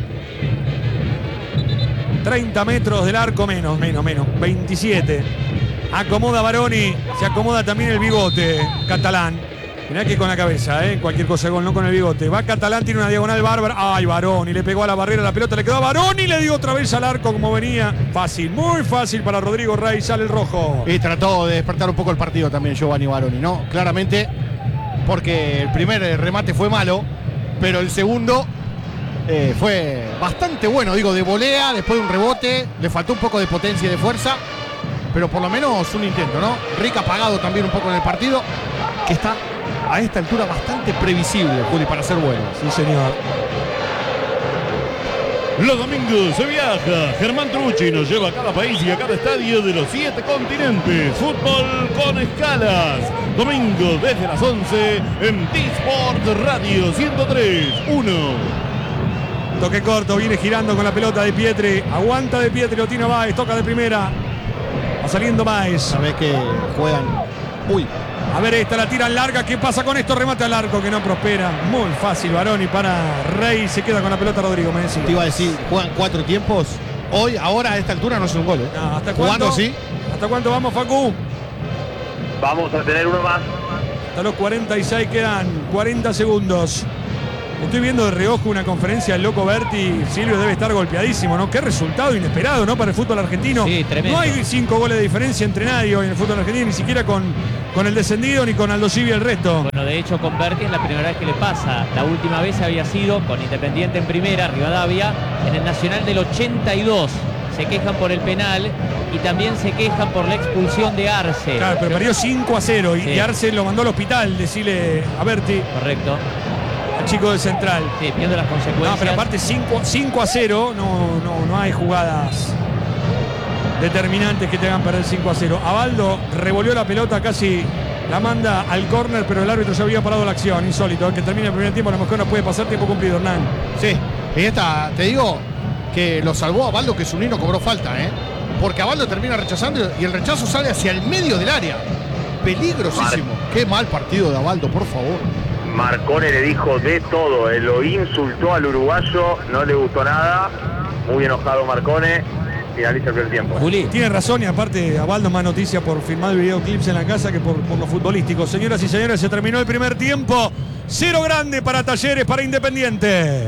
30 metros del arco, menos. 27. Acomoda Baroni. Se acomoda también el bigote catalán. Mirá que con la cabeza, cualquier cosa de gol, no con el bigote. Va Catalán, tiene una diagonal bárbara. Ay, Baroni, le pegó a la barrera, la pelota le quedó a Baroni, le dio otra vez al arco como venía. Fácil, muy fácil para Rodrigo Rey, sale el rojo. Y trató de despertar un poco el partido también Giovanni Baroni, ¿no? Claramente, porque el primer remate fue malo, pero el segundo fue bastante bueno, digo, de volea, después de un rebote, le faltó un poco de potencia y de fuerza, pero por lo menos un intento, ¿no? Rick apagado también un poco en el partido, que está a esta altura bastante previsible, Juli, para ser bueno. Sí, señor. Los domingos se viaja. Germán Trucci nos lleva a cada país y a cada estadio de los 7 continentes. Fútbol con escalas. Domingo desde las 11 en T-Sport Radio 103.1. Toque corto, viene girando con la pelota de Pietri. Aguanta de Pietri, lo tiene Baez, toca de primera. Va saliendo Baez. Sabés que juegan. Uy. A ver, esta la tiran larga. ¿Qué pasa con esto? Remate al arco que no prospera. Muy fácil, Baroni para Rey. Se queda con la pelota Rodrigo, me decía. Te iba a decir, juegan 4 tiempos. Hoy, ahora, a esta altura no es un gol. No, ¿hasta jugando cuánto? sí. ¿Hasta cuánto vamos, Facu? Vamos a tener uno más. Hasta los 46 quedan 40 segundos. Estoy viendo de reojo una conferencia del loco Berti. Silvio debe estar golpeadísimo, ¿no? Qué resultado inesperado, ¿no? Para el fútbol argentino. Sí, tremendo. No hay 5 goles de diferencia entre nadie hoy en el fútbol argentino, ni siquiera con el descendido ni con Aldo Civi y el resto. Bueno, de hecho, con Berti es la primera vez que le pasa. La última vez había sido con Independiente en primera, Rivadavia, en el Nacional del 82. Se quejan por el penal y también se quejan por la expulsión de Arce. Claro, pero perdió 5-0 y, Sí. y Arce lo mandó al hospital, decirle a Berti, Correcto. al chico de Central. Sí, viendo las consecuencias. No, pero aparte 5-0, no hay jugadas determinantes que te hagan perder 5-0. Abaldo revolvió la pelota, casi la manda al córner, pero el árbitro ya había parado la acción. Insólito, que termine el primer tiempo, a lo mejor no puede pasar tiempo cumplido, Hernán. Sí, y esta, te digo que lo salvó a Baldo, que Zunino cobró falta, porque Abaldo termina rechazando y el rechazo sale hacia el medio del área. Peligrosísimo. Qué mal partido de Abaldo, por favor. Marcone le dijo de todo, lo insultó al uruguayo, no le gustó nada, muy enojado Marcone, finaliza el primer tiempo. Juli. Tiene razón y aparte Abaldo más noticia por filmar videoclips en la casa que por lo futbolístico. Señoras y señores, se terminó el primer tiempo. 0 grande para Talleres, para Independiente.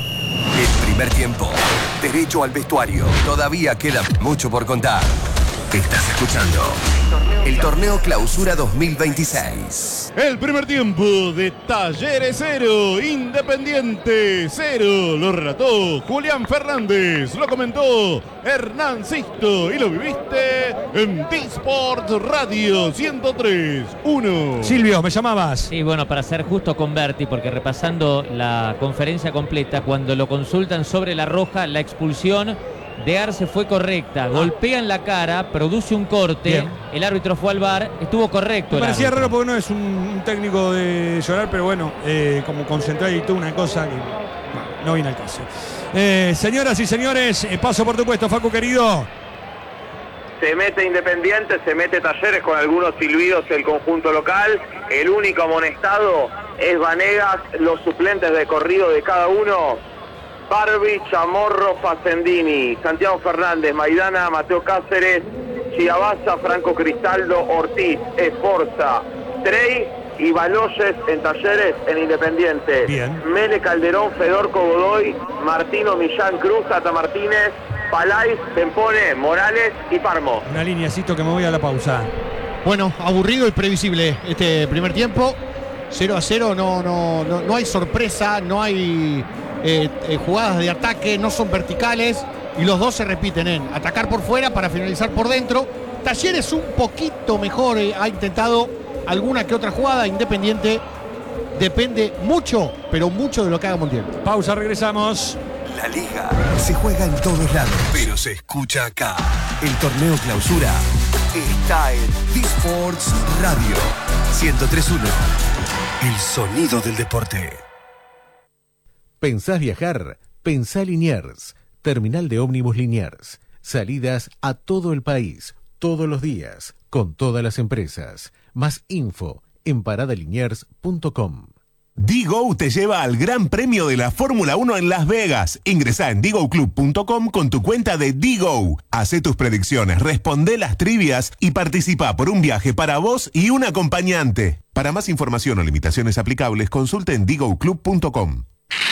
El primer tiempo. Derecho al vestuario. Todavía queda mucho por contar. Estás escuchando el Torneo Clausura 2026. El primer tiempo de Talleres 0, Independiente 0. Lo relató Julián Fernández, lo comentó Hernán Sisto y lo viviste en D-Sport Radio 103.1. Silvio, me llamabas. Sí, bueno, para ser justo con Berti, porque repasando la conferencia completa, cuando lo consultan sobre la roja, la expulsión de Arce fue correcta. Golpea en la cara, produce un corte. Bien. El árbitro fue al VAR, estuvo correcto. Me el parecía árbitro. raro porque no es un técnico de llorar, pero bueno, como concentrado y toda una cosa que no viene al caso. Señoras y señores, paso por tu puesto, Facu querido. Se mete Independiente, se mete Talleres con algunos silbidos el conjunto local. El único amonestado es Vanegas, los suplentes de corrido de cada uno. Barbi, Chamorro, Facendini, Santiago Fernández, Maidana, Mateo Cáceres, Chiabaza, Franco Cristaldo, Ortiz, Esforza, Trey y Baloyes en Talleres en Independiente. Bien. Mele Calderón, Fedorco Godoy, Martino Millán Cruz, Tata Martínez, Palais, Tempone, Morales y Parmo. Una lineacito que me voy a la pausa. Bueno, aburrido y previsible este primer tiempo. 0-0, no hay sorpresa, no hay jugadas de ataque, no son verticales y los dos se repiten en atacar por fuera para finalizar por dentro. Talleres un poquito mejor, ha intentado alguna que otra jugada. Independiente depende mucho, pero mucho de lo que haga Montiel. Pausa, regresamos. La liga se juega en todos lados, pero se escucha acá. El Torneo Clausura está en D-Sports Radio 103.1. El sonido del deporte. ¿Pensás viajar? Pensá Liniers. Terminal de ómnibus Liniers. Salidas a todo el país, todos los días, con todas las empresas. Más info en paradaliniers.com. D-Go te lleva al Gran Premio de la Fórmula 1 en Las Vegas. Ingresá en digoclub.com con tu cuenta de D-Go. Hacé tus predicciones, responde las trivias y participa por un viaje para vos y un acompañante. Para más información o limitaciones aplicables, consulte en digoclub.com.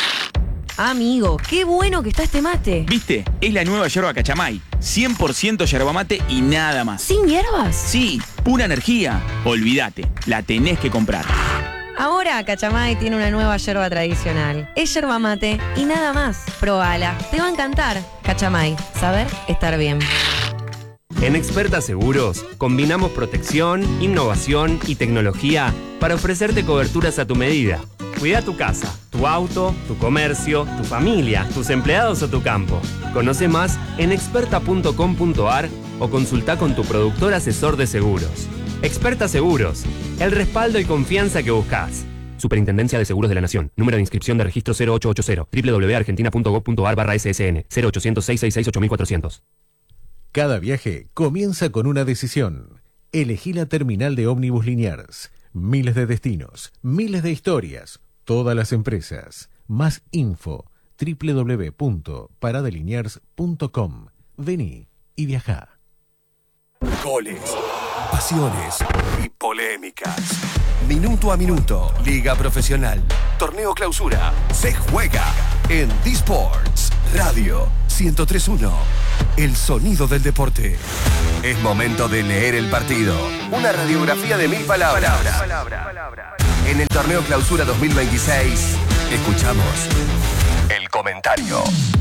Amigo, qué bueno que está este mate. ¿Viste? Es la nueva yerba Cachamay. 100% yerba mate y nada más. ¿Sin hierbas? Sí, pura energía. Olvídate, la tenés que comprar. Ahora Cachamay tiene una nueva yerba tradicional. Es yerba mate y nada más. Probala, te va a encantar. Cachamay, saber estar bien. En Experta Seguros combinamos protección, innovación y tecnología para ofrecerte coberturas a tu medida. Cuida tu casa, tu auto, tu comercio, tu familia, tus empleados o tu campo. Conoce más en experta.com.ar o consulta con tu productor asesor de seguros. Experta Seguros, el respaldo y confianza que buscas. Superintendencia de Seguros de la Nación. Número de inscripción de registro 0880. www.argentina.gov.ar/ssn 0800-666-8400. Cada viaje comienza con una decisión. Elegí la terminal de ómnibus Liniers. Miles de destinos, miles de historias, todas las empresas. Más info www.paradaliniers.com. Vení y viajá. Goles, pasiones y polémicas. Minuto a minuto. Liga Profesional. Torneo Clausura. Se juega en D-Sports Radio 103.1. El sonido del deporte. Es momento de leer el partido. Una radiografía de 1000 palabras. En el Torneo Clausura 2026, escuchamos el comentario.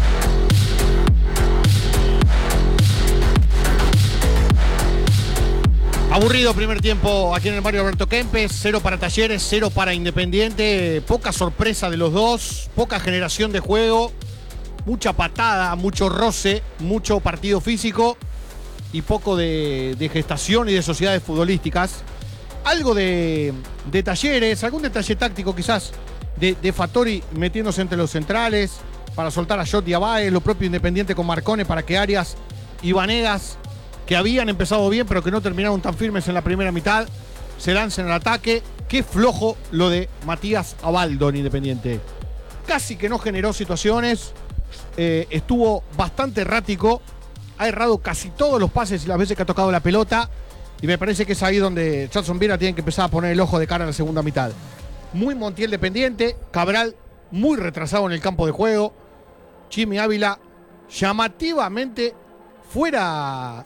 Aburrido primer tiempo aquí en el Mario Alberto Kempes, 0 para Talleres, 0 para Independiente, poca sorpresa de los dos, poca generación de juego, mucha patada, mucho roce, mucho partido físico y poco de gestación y de sociedades futbolísticas. Algo de Talleres, algún detalle táctico quizás de Fattori metiéndose entre los centrales para soltar a Jot y a Báez, lo propio Independiente con Marcone para que Arias y Vanegas, que habían empezado bien pero que no terminaron tan firmes en la primera mitad, se lancen al ataque. Qué flojo lo de Matías Abaldo en Independiente. Casi que no generó situaciones, estuvo bastante errático, ha errado casi todos los pases y las veces que ha tocado la pelota, y me parece que es ahí donde Charlson Viera tiene que empezar a poner el ojo de cara a la segunda mitad. Muy Montiel dependiente, Cabral muy retrasado en el campo de juego, Jimmy Ávila llamativamente fuera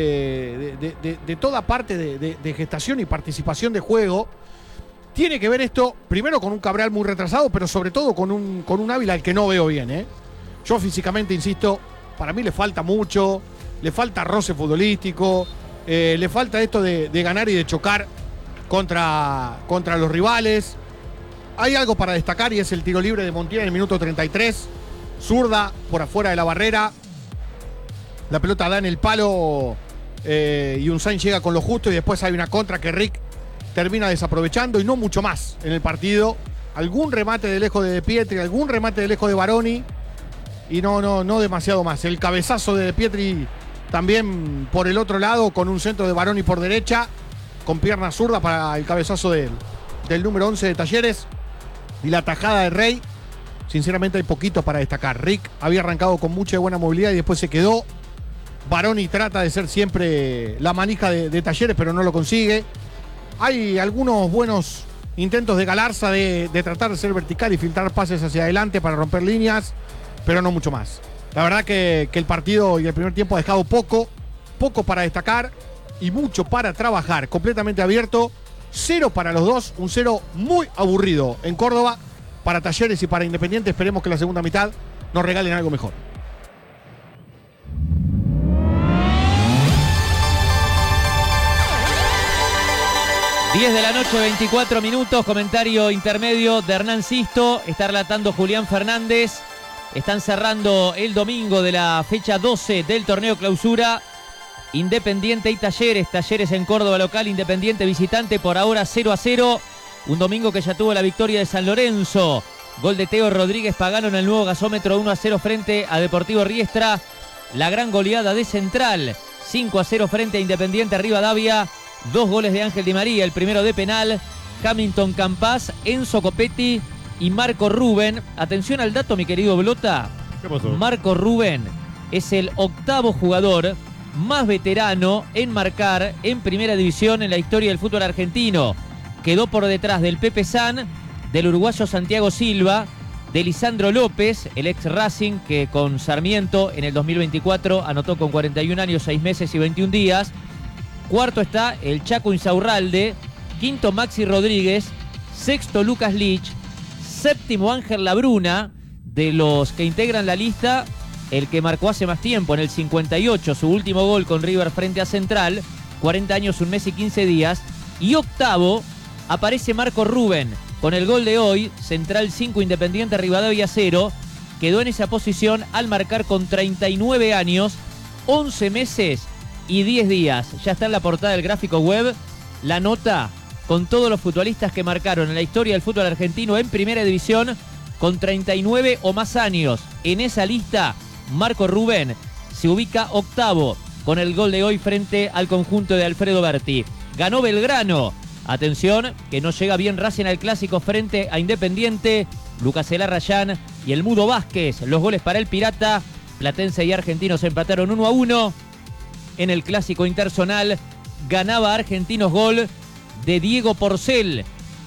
de toda parte de gestación y participación de juego. Tiene que ver esto primero con un Cabral muy retrasado, pero sobre todo con un Ávila al que no veo bien, Yo físicamente, insisto, para mí le falta mucho, le falta roce futbolístico, le falta esto de ganar y de chocar contra los rivales. Hay algo para destacar y es el tiro libre de Montiel en el minuto 33, zurda por afuera de la barrera. La pelota da en el palo y Unzain llega con lo justo y después hay una contra que Rick termina desaprovechando y no mucho más en el partido. Algún remate de lejos de Pietri, algún remate de lejos de Baroni y no demasiado más. El cabezazo de Pietri también por el otro lado con un centro de Baroni por derecha, con pierna zurda para el cabezazo del número 11 de Talleres y la tajada de Rey. Sinceramente hay poquito para destacar. Rick había arrancado con mucha buena movilidad y después se quedó. Baroni trata de ser siempre la manija de Talleres, pero no lo consigue. Hay algunos buenos intentos de Galarza de tratar de ser vertical y filtrar pases hacia adelante para romper líneas, pero no mucho más. La verdad que el partido y el primer tiempo ha dejado poco para destacar y mucho para trabajar. Completamente abierto, 0 para los dos, un 0 muy aburrido en Córdoba para Talleres y para Independiente. Esperemos que la segunda mitad nos regalen algo mejor. Diez de la noche, 24 minutos, comentario intermedio de Hernán Sisto, está relatando Julián Fernández, están cerrando el domingo de la fecha 12 del torneo Clausura, Independiente y Talleres, Talleres en Córdoba local, Independiente visitante, por ahora 0-0, un domingo que ya tuvo la victoria de San Lorenzo, gol de Teo Rodríguez Pagano en el nuevo gasómetro, 1-0 frente a Deportivo Riestra, la gran goleada de Central, 5-0 frente a Independiente Rivadavia, 2 goles de Ángel Di María, el primero de penal, Hamilton Campás, Enzo Copetti y Marco Rubén. Atención al dato, mi querido Blota. ¿Qué pasó? Marco Rubén es el 8º jugador más veterano en marcar en primera división en la historia del fútbol argentino. Quedó por detrás del Pepe San, del uruguayo Santiago Silva, de Lisandro López, el ex Racing, que con Sarmiento en el 2024 anotó con 41 años, 6 meses y 21 días. Cuarto está el Chaco Insaurralde, quinto Maxi Rodríguez, sexto Lucas Lich, séptimo Ángel Labruna, de los que integran la lista, el que marcó hace más tiempo, en el 58, su último gol con River frente a Central, 40 años, 1 mes y 15 días, y octavo aparece Marco Rubén, con el gol de hoy, Central 5, Independiente Rivadavia 0, quedó en esa posición al marcar con 39 años, 11 meses y 10 días. Ya está en la portada del gráfico web la nota con todos los futbolistas que marcaron en la historia del fútbol argentino en primera división con 39 o más años. En esa lista, Marco Rubén se ubica octavo con el gol de hoy frente al conjunto de Alfredo Berti. Ganó Belgrano. Atención, que no llega bien Racing al clásico frente a Independiente. Lucas Elarrayán y el Mudo Vázquez. Los goles para el Pirata. Platense y Argentinos empataron 1-1. En el clásico interzonal ganaba Argentinos, gol de Diego Porcel.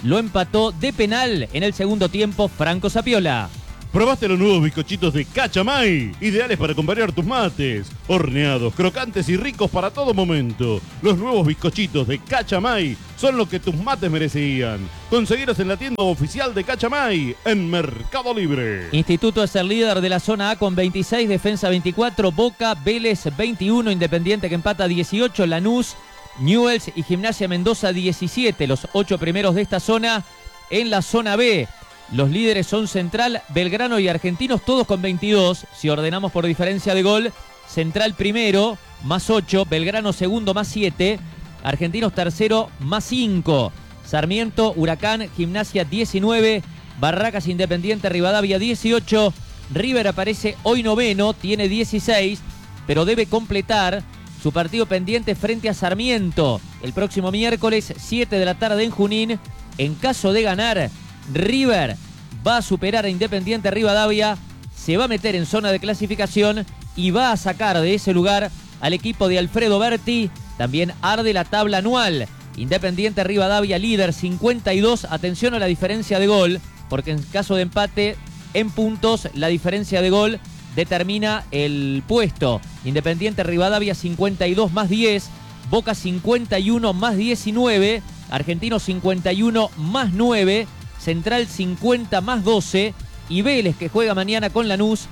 lo empató de penal en el segundo tiempo Franco Sapiola. ¿Probaste los nuevos bizcochitos de Cachamay? Ideales para acompañar tus mates. Horneados, crocantes y ricos para todo momento. Los nuevos bizcochitos de Cachamay son lo que tus mates merecían. Conseguiros en la tienda oficial de Cachamay en Mercado Libre. Instituto es el líder de la zona A con 26, Defensa 24, Boca, Vélez 21, Independiente que empata 18, Lanús, Newell's y Gimnasia Mendoza 17. Los 8 primeros de esta zona en la zona B. Los líderes son Central, Belgrano y Argentinos, todos con 22. Si ordenamos por diferencia de gol, Central primero, más 8, Belgrano segundo, más 7, Argentinos tercero, más 5, Sarmiento, Huracán, Gimnasia 19, Barracas, Independiente, Rivadavia 18, River aparece hoy noveno, tiene 16, pero debe completar su partido pendiente frente a Sarmiento el próximo miércoles 7 de la tarde en Junín. En caso de ganar, River va a superar a Independiente Rivadavia, se va a meter en zona de clasificación y va a sacar de ese lugar al equipo de Alfredo Berti. También arde la tabla anual. Independiente Rivadavia líder 52. Atención a la diferencia de gol, porque en caso de empate en puntos, la diferencia de gol determina el puesto. Independiente Rivadavia 52 más 10, Boca 51 más 19, Argentino 51 más 9, Central 50 más 12 y Vélez, que juega mañana con Lanús,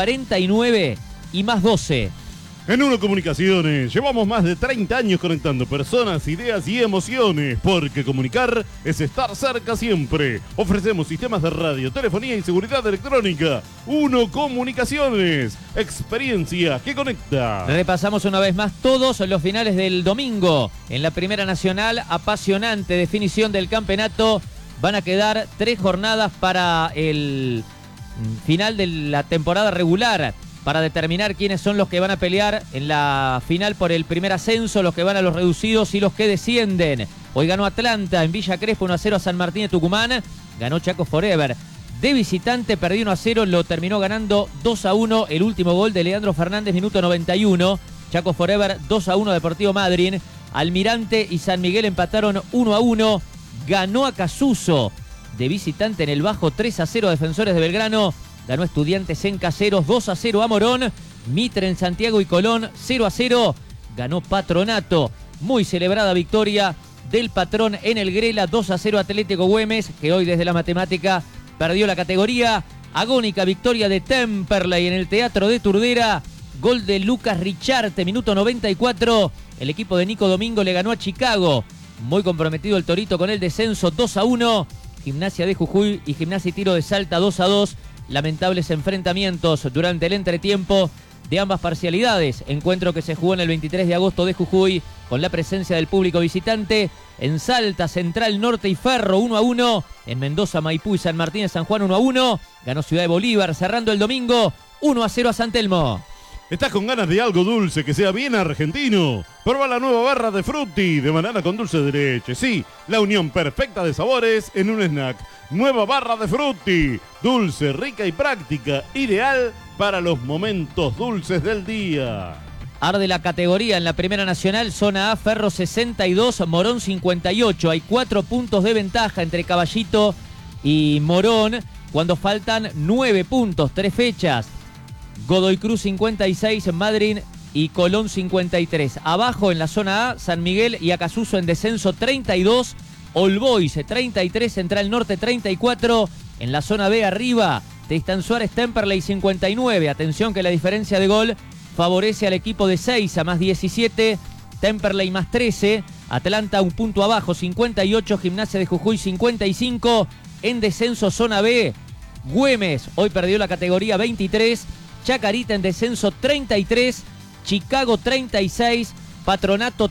49 y más 12. En Uno Comunicaciones llevamos más de 30 años conectando personas, ideas y emociones, porque comunicar es estar cerca siempre. Ofrecemos sistemas de radio, telefonía y seguridad electrónica. Uno Comunicaciones, experiencia que conecta. Repasamos una vez más todos los finales del domingo. En la Primera Nacional, apasionante definición del campeonato. Van a quedar 3 jornadas para el final de la temporada regular, para determinar quiénes son los que van a pelear en la final por el primer ascenso, los que van a los reducidos y los que descienden. Hoy ganó Atlanta en Villa Crespo 1-0 a San Martín de Tucumán. Ganó Chaco Forever. De visitante perdió 1-0, lo terminó ganando 2-1. El último gol de Leandro Fernández, minuto 91. Chaco Forever 2-1 Deportivo Madryn. Almirante y San Miguel empataron 1-1. Ganó Acasuso de visitante en el Bajo 3-0 Defensores de Belgrano. Ganó Estudiantes en Caseros 2-0 a Morón. Mitre en Santiago y Colón 0-0. Ganó Patronato. Muy celebrada victoria del Patrón en el Grela 2-0 Atlético Güemes, que hoy desde la matemática perdió la categoría. Agónica victoria de Temperley en el Teatro de Turdera. Gol de Lucas Richarte, minuto 94. El equipo de Nico Domingo le ganó a Chicago. Muy comprometido el Torito con el descenso 2-1. Gimnasia de Jujuy y Gimnasia y Tiro de Salta 2-2. Lamentables enfrentamientos durante el entretiempo de ambas parcialidades. Encuentro que se jugó en el 23 de agosto de Jujuy con la presencia del público visitante. En Salta, Central, Norte y Ferro 1-1. En Mendoza, Maipú y San Martín de San Juan 1-1. Ganó Ciudad de Bolívar cerrando el domingo 1-0 a San Telmo. ¿Estás con ganas de algo dulce que sea bien argentino? Prueba la nueva barra de Frutti de banana con dulce de leche. Sí, la unión perfecta de sabores en un snack. Nueva barra de Frutti, dulce, rica y práctica, ideal para los momentos dulces del día. Arde la categoría en la Primera Nacional, zona A, Ferro 62, Morón 58. Hay 4 puntos de ventaja entre Caballito y Morón cuando faltan 9 puntos, 3 fechas. Godoy Cruz 56, Madryn y Colón 53. Abajo en la zona A, San Miguel y Acasuso en descenso 32. All Boys 33, Central Norte 34. En la zona B arriba, Tristan Suárez, Temperley 59. Atención que la diferencia de gol favorece al equipo de Seiza más 17. Temperley más 13. Atlanta un punto abajo 58. Gimnasia de Jujuy 55. En descenso zona B, Güemes hoy perdió la categoría 23. Chacarita en descenso 33, Chicago 36, Patronato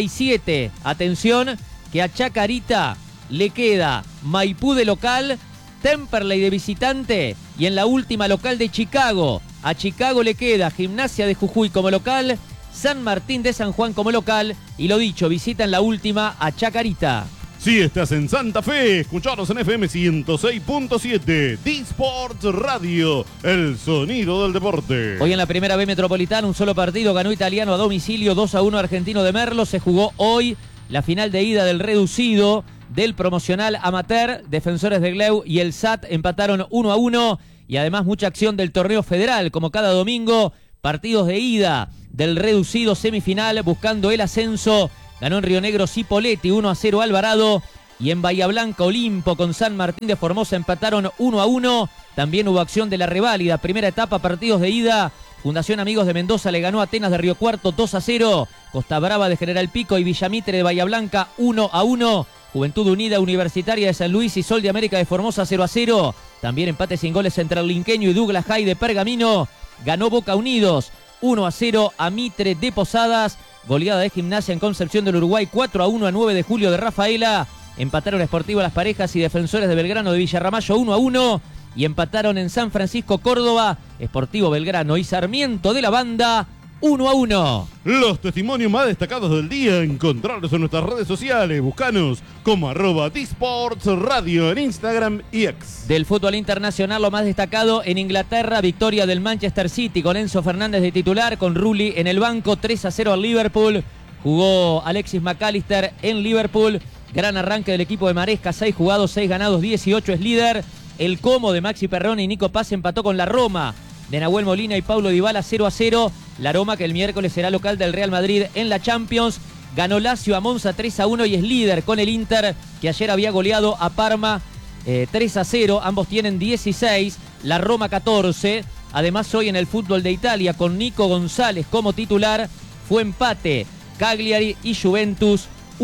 37. Atención que a Chacarita le queda Maipú de local, Temperley de visitante y en la última local de Chicago. A Chicago le queda Gimnasia de Jujuy como local, San Martín de San Juan como local y lo dicho, visita en la última a Chacarita. Si estás en Santa Fe, escucharos en FM 106.7, D-Sports Radio, el sonido del deporte. Hoy en la Primera B Metropolitana, un solo partido, ganó Italiano a domicilio 2-1 Argentino de Merlo. Se jugó hoy la final de ida del reducido del promocional amateur. Defensores de Gleu y el SAT empataron 1-1. Y además mucha acción del torneo federal, como cada domingo. Partidos de ida del reducido semifinal buscando el ascenso. Ganó en Río Negro Cipolletti 1-0 Alvarado. Y en Bahía Blanca Olimpo con San Martín de Formosa empataron 1-1. También hubo acción de la reválida. Primera etapa, partidos de ida. Fundación Amigos de Mendoza le ganó a Atenas de Río Cuarto 2-0. Costa Brava de General Pico y Villamitre de Bahía Blanca 1-1. Juventud Unida Universitaria de San Luis y Sol de América de Formosa 0-0. También empate sin goles entre el Linqueño y Douglas High de Pergamino. Ganó Boca Unidos 1-0 a Mitre de Posadas. Goleada de Gimnasia en Concepción del Uruguay 4-1 a 9 de julio de Rafaela. Empataron Sportivo Las Parejas y Defensores de Belgrano de Villarramayo 1-1. Y empataron en San Francisco, Córdoba, Sportivo Belgrano y Sarmiento de la Banda 1-1. Los testimonios más destacados del día, encontrarlos en nuestras redes sociales. Buscanos como @Disports Radio en Instagram y X. Del fútbol internacional, lo más destacado en Inglaterra, victoria del Manchester City con Enzo Fernández de titular, con Rulli en el banco, 3-0 al Liverpool. Jugó Alexis McAllister en Liverpool. Gran arranque del equipo de Maresca, 6 jugados, 6 ganados, 18 es líder. El Como de Maxi Perrone y Nico Paz empató con la Roma de Nahuel Molina y Paulo Dybala 0-0. La Roma, que el miércoles será local del Real Madrid en la Champions. Ganó Lazio a Monza 3-1 y es líder con el Inter, que ayer había goleado a Parma 3-0. Ambos tienen 16, la Roma 14. Además, hoy en el fútbol de Italia, con Nico González como titular, fue empate Cagliari y Juventus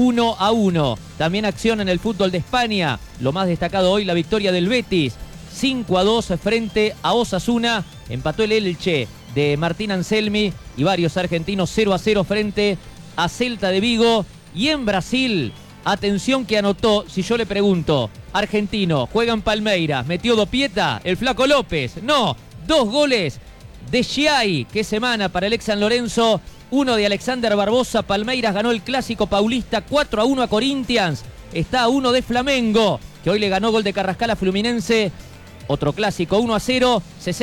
1-1. También acción en el fútbol de España. Lo más destacado hoy, la victoria del Betis 5-2 frente a Osasuna. Empató el Elche de Martín Anselmi y varios argentinos 0-0 frente a Celta de Vigo. Y en Brasil, atención que anotó, si yo le pregunto, argentino, juega en Palmeiras, metió Dopieta, el Flaco López. No, 2 goles de Giai, qué semana para el ex San Lorenzo. 1 de Alexander Barbosa. Palmeiras ganó el clásico paulista 4-1 a Corinthians. Está a 1 de Flamengo, que hoy le ganó gol de Carrascal a Fluminense. Otro clásico 1-0,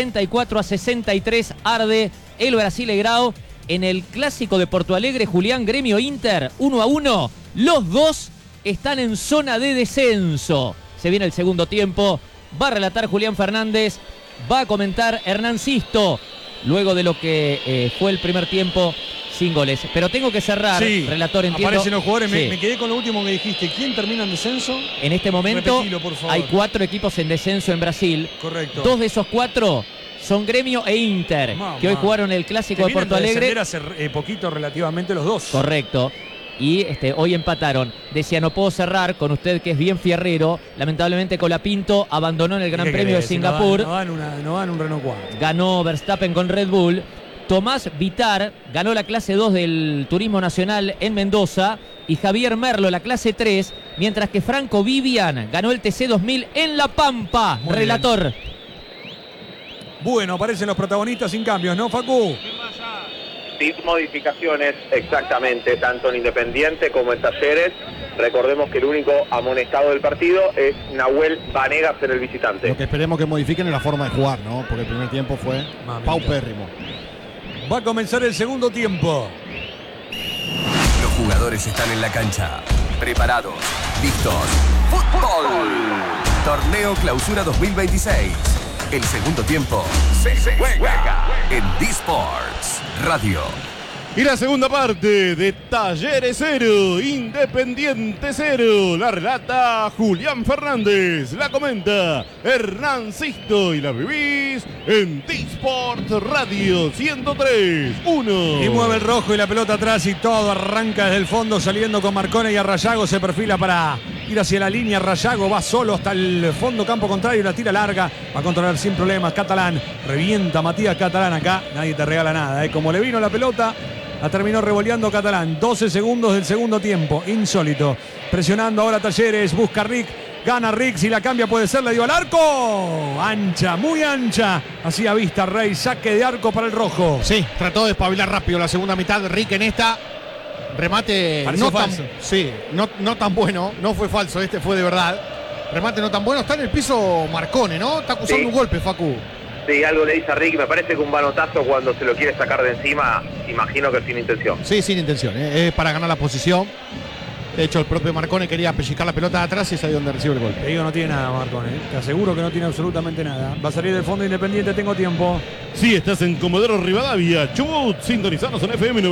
64-63 arde el Brasileirao. En el clásico de Porto Alegre, Julián, Gremio Inter 1-1. Los dos están en zona de descenso. Se viene el segundo tiempo. Va a relatar Julián Fernández. Va a comentar Hernán Sisto. Luego de lo que fue el primer tiempo sin goles. Pero tengo que cerrar, sí, relator, entiendo. Aparecen los jugadores. Sí. Me quedé con lo último que dijiste. ¿Quién termina en descenso? En este momento Repetilo, por favor. hay 4 equipos en descenso en Brasil. Correcto. 2 de esos 4 son Gremio e Inter, que hoy jugaron el clásico de Porto Alegre. Hace poquito relativamente los dos. Correcto. Y hoy empataron. Decía, no puedo cerrar con usted, que es bien fierrero. Lamentablemente Colapinto abandonó en el Gran Premio de Singapur. No dan un Renault 4. Ganó Verstappen con Red Bull. Tomás Vitar ganó la clase 2 del Turismo Nacional en Mendoza. Y Javier Merlo la clase 3. Mientras que Franco Vivian ganó el TC 2000 en La Pampa. Muy relator. Bien. Bueno, aparecen los protagonistas sin cambios, ¿no, Facu? Sin modificaciones, exactamente, tanto en Independiente como en Talleres. Recordemos que el único amonestado del partido es Nahuel Vanegas en el visitante. Lo que esperemos que modifiquen es la forma de jugar, ¿no? Porque el primer tiempo fue paupérrimo. Va a comenzar el segundo tiempo. Los jugadores están en la cancha, preparados, listos. ¡Fútbol! Torneo Clausura 2026. El segundo tiempo se juega en Disports Radio. Y la segunda parte de Talleres 0, Independiente 0. La relata Julián Fernández, la comenta Hernán Sisto y la vivís en Disport Radio 103.1. Y mueve el rojo y la pelota atrás y todo arranca desde el fondo, saliendo con Marcone y Arrayago. Se perfila para ir hacia la línea. Rayago va solo hasta el fondo campo contrario, la tira larga, va a controlar sin problemas Catalán. Revienta Matías Catalán acá, nadie te regala nada, como le vino la pelota, la terminó revoleando Catalán. 12 segundos del segundo tiempo, insólito. Presionando ahora Talleres, busca Rick, gana Rick, si la cambia puede ser, le dio al arco. Ancha, muy ancha, hacía vista Rey, saque de arco para el rojo. Sí, trató de espabilar rápido la segunda mitad Rick en esta. Remate no tan bueno, no fue falso, este fue de verdad. Remate no tan bueno, está en el piso Marcone, ¿no? Está acusando un golpe, Facu. Sí, algo le dice a Rick, me parece que un manotazo cuando se lo quiere sacar de encima, imagino que sin intención. Sí, sin intención, es para ganar la posición. De hecho, el propio Marcone quería pellizcar la pelota de atrás y es ahí donde recibe el gol. Te digo, no tiene nada, Marcone. Te aseguro que no tiene absolutamente nada. Va a salir del fondo Independiente, tengo tiempo. Sí, estás en Comodoro Rivadavia, Chubut, sintonizanos en FM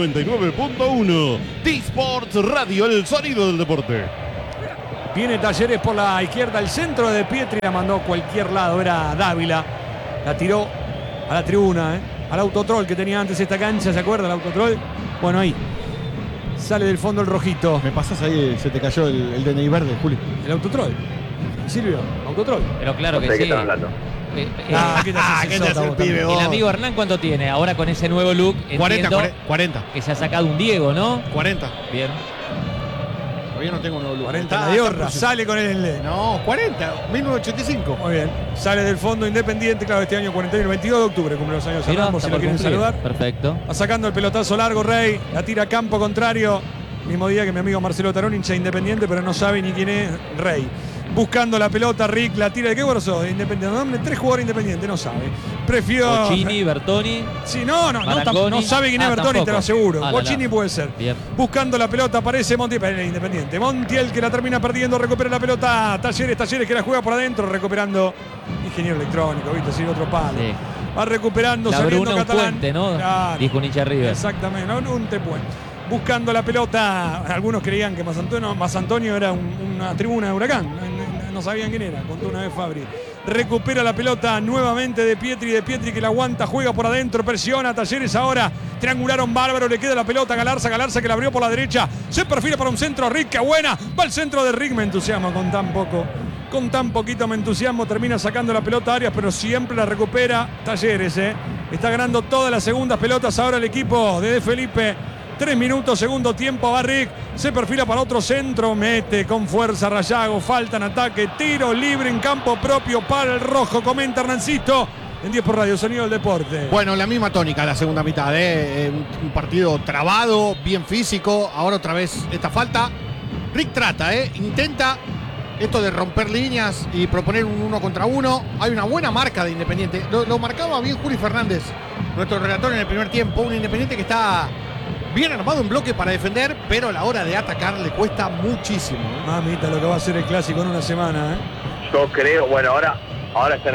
99.1. T-Sports Radio, el sonido del deporte. Viene Talleres por la izquierda, el centro de Pietri la mandó a cualquier lado, era Dávila. La tiró a la tribuna, al autotrol que tenía antes esta cancha, ¿se acuerda el autotrol? Bueno, ahí. Sale del fondo el rojito. Me pasas ahí, se te cayó el DNI verde, Juli. El autotrol. Silvio, autotrol. Pero claro No que sé qué sí. están hablando. ¿Qué te haces el pibe? El amigo Hernán, ¿cuánto tiene? Ahora con ese nuevo look, 40. que se ha sacado un Diego, ¿no? 40. Bien. Todavía no tengo un nuevo look. 40 de Diorra, sale con él. No, 40, 1985. Muy bien. Sale del fondo Independiente, claro, este año 41, el 22 de octubre, cumple los años Mira, Hernán, si está lo por quieren cumplir. saludar. Perfecto. Va sacando el pelotazo largo, Rey. La tira a campo contrario. Mismo día que mi amigo Marcelo Tarón, hincha de Independiente, pero no sabe ni quién es Rey. Buscando la pelota, Rick la tira. ¿De qué jugador sos? De Independiente. No, 3 jugadores Independientes, no sabe. Prefiero. Bocini, Bertoni. Sí, no sabe quién es Bertoni, tampoco. te lo aseguro. Ah, Bocini puede ser. Bien. Buscando la pelota, aparece Montiel, el Independiente. Montiel que la termina perdiendo, recupera la pelota. Talleres que la juega por adentro, recuperando. Ingeniero electrónico, ¿viste? Sí, otro palo. Sí. Va recuperando, La saliendo Bruna un Catalán. puente, ¿no? Claro. Dijo un hincha River. Exactamente, no un te puente. Buscando la pelota, algunos creían que Más Antonio era una tribuna de Huracán. No sabían quién era, contó una vez Fabri. Recupera la pelota nuevamente de Pietri que la aguanta, juega por adentro, presiona Talleres ahora. Triangularon bárbaro, le queda la pelota a Galarza que la abrió por la derecha. Se perfila para un centro, Rick, qué buena. Va al centro de Rick, me entusiasma con tan poquito me entusiasmo. Termina sacando la pelota a Arias, pero siempre la recupera Talleres. Está ganando todas las segundas pelotas ahora el equipo de Felipe. 3 minutos, segundo tiempo, Barrick se perfila para otro centro, mete con fuerza Rayago, falta en ataque, tiro libre en campo propio para el rojo, comenta Hernancito en 10 por Radio, Sonido del Deporte. Bueno, la misma tónica la segunda mitad, un partido trabado, bien físico, ahora otra vez esta falta. Rick trata, intenta esto de romper líneas y proponer un 1 contra 1. Hay una buena marca de Independiente, lo marcaba bien Juli Fernández, nuestro relator en el primer tiempo, un Independiente que está bien armado en bloque para defender, pero a la hora de atacar le cuesta muchísimo. Mamita, lo que va a ser el clásico en una semana. Yo creo, bueno, ahora está en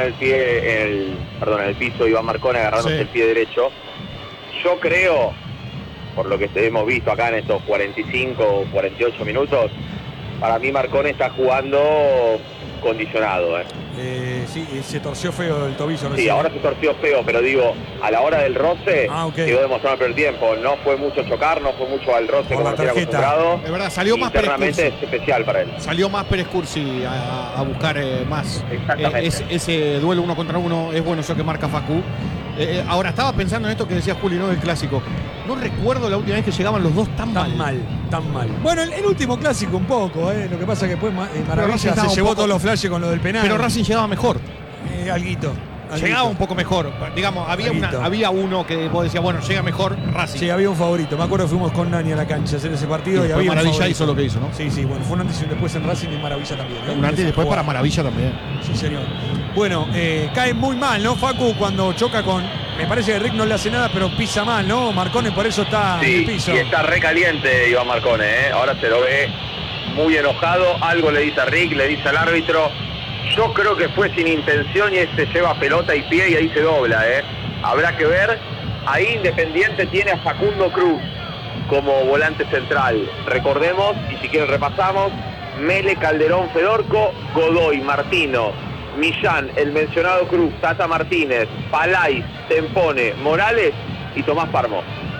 el piso Iván Marcone agarrándose el pie derecho. Yo creo, por lo que hemos visto acá en estos 45 o 48 minutos, para mí Marcone está jugando condicionado. Sí, se torció feo el tobillo. Sí, ahora se torció feo, pero digo, a la hora del roce, quedó demostrado por el tiempo. No fue mucho chocar, no fue mucho al roce como se era acostumbrado. De verdad, salió más internamente es especial para él. Salió más Pérez Cursi a buscar más. Exactamente. Ese duelo 1 contra 1 es bueno, eso que marca Facu. Ahora estaba pensando en esto que decía Juli, ¿no? Del clásico. No recuerdo la última vez que llegaban los dos tan mal. Tan mal. Bueno, el último clásico un poco, Lo que pasa es que después Maravilla se llevó todos los flashes con lo del penal. Pero Racing llegaba mejor. Alguito. Llegaba un poco mejor. Digamos, había uno que vos decías, bueno, llega mejor Racing. Sí, había un favorito. Me acuerdo que fuimos con Nani a la cancha a hacer ese partido y había Maravilla hizo lo que hizo, ¿no? Sí, bueno, fue un antes y un después en Racing y Maravilla también. Un antes y después para Maravilla también. Sí, señor. Bueno, cae muy mal, ¿no, Facu? Cuando choca con... Me parece que Rick no le hace nada, pero pisa mal, ¿no? Marcone por eso está en el piso. Y está recaliente Iván Marcone, Ahora se lo ve muy enojado. Algo le dice a Rick, le dice al árbitro. Yo creo que fue sin intención y este lleva pelota y pie y ahí se dobla, Habrá que ver. Ahí Independiente tiene a Facundo Cruz como volante central. Recordemos, y si quieren repasamos, Mele, Calderón, Fedorco, Godoy, Martino, Millán, el mencionado Cruz, Tata Martínez, Palay, Tempone, Morales y Tomás Parmo.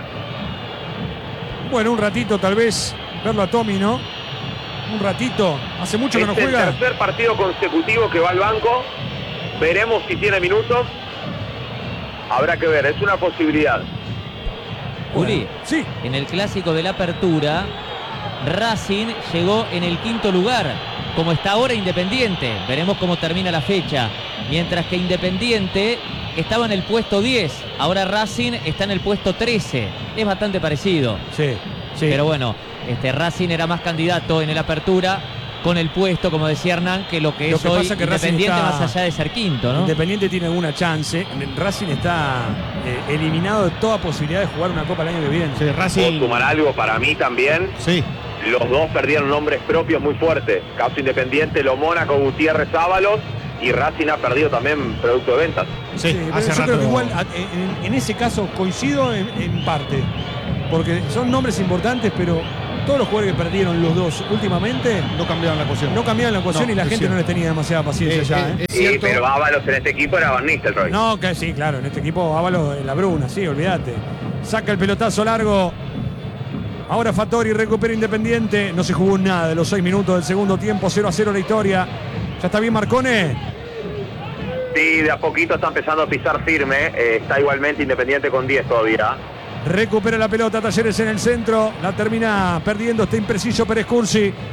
Bueno, un ratito tal vez verlo a Tommy, ¿no? Un ratito, hace mucho que no juega. Es el tercer partido consecutivo que va al banco. Veremos si tiene minutos. Habrá que ver, es una posibilidad. Juli, sí. En el clásico de la apertura, Racing llegó en el 5º lugar, como está ahora Independiente. Veremos cómo termina la fecha. Mientras que Independiente estaba en el puesto 10, ahora Racing está en el puesto 13. Es bastante parecido. Sí. Pero bueno, Racing era más candidato en el apertura con el puesto, como decía Hernán, que lo que es hoy Independiente más allá de ser quinto, ¿no? Independiente tiene alguna chance. Racing está eliminado de toda posibilidad de jugar una Copa el año que viene. Sí, Racing... ¿Puedo sumar algo para mí también? Sí. los dos perdieron nombres propios muy fuertes. Caso Independiente, Lo Mónaco, Gutiérrez, Ábalos, y Racing ha perdido también producto de ventas. Sí, pero yo creo que igual en ese caso coincido en parte, porque son nombres importantes, pero todos los jugadores que perdieron los dos últimamente no cambiaron la ecuación. No cambiaron la ecuación y la gente no les tenía demasiada paciencia ya. Sí, pero Ábalos en este equipo era Van Nistelrooy. No, que sí, claro, en este equipo Ábalos en la Bruna, sí, olvídate. Saca el pelotazo largo. Ahora Fattori recupera Independiente. No se jugó nada de los 6 minutos del segundo tiempo. 0-0 la historia. ¿Ya está bien Marcone? Sí, de a poquito está empezando a pisar firme. Está igualmente Independiente con 10 todavía. Recupera la pelota Talleres en el centro. La termina perdiendo. Está impreciso Pérez Cursi.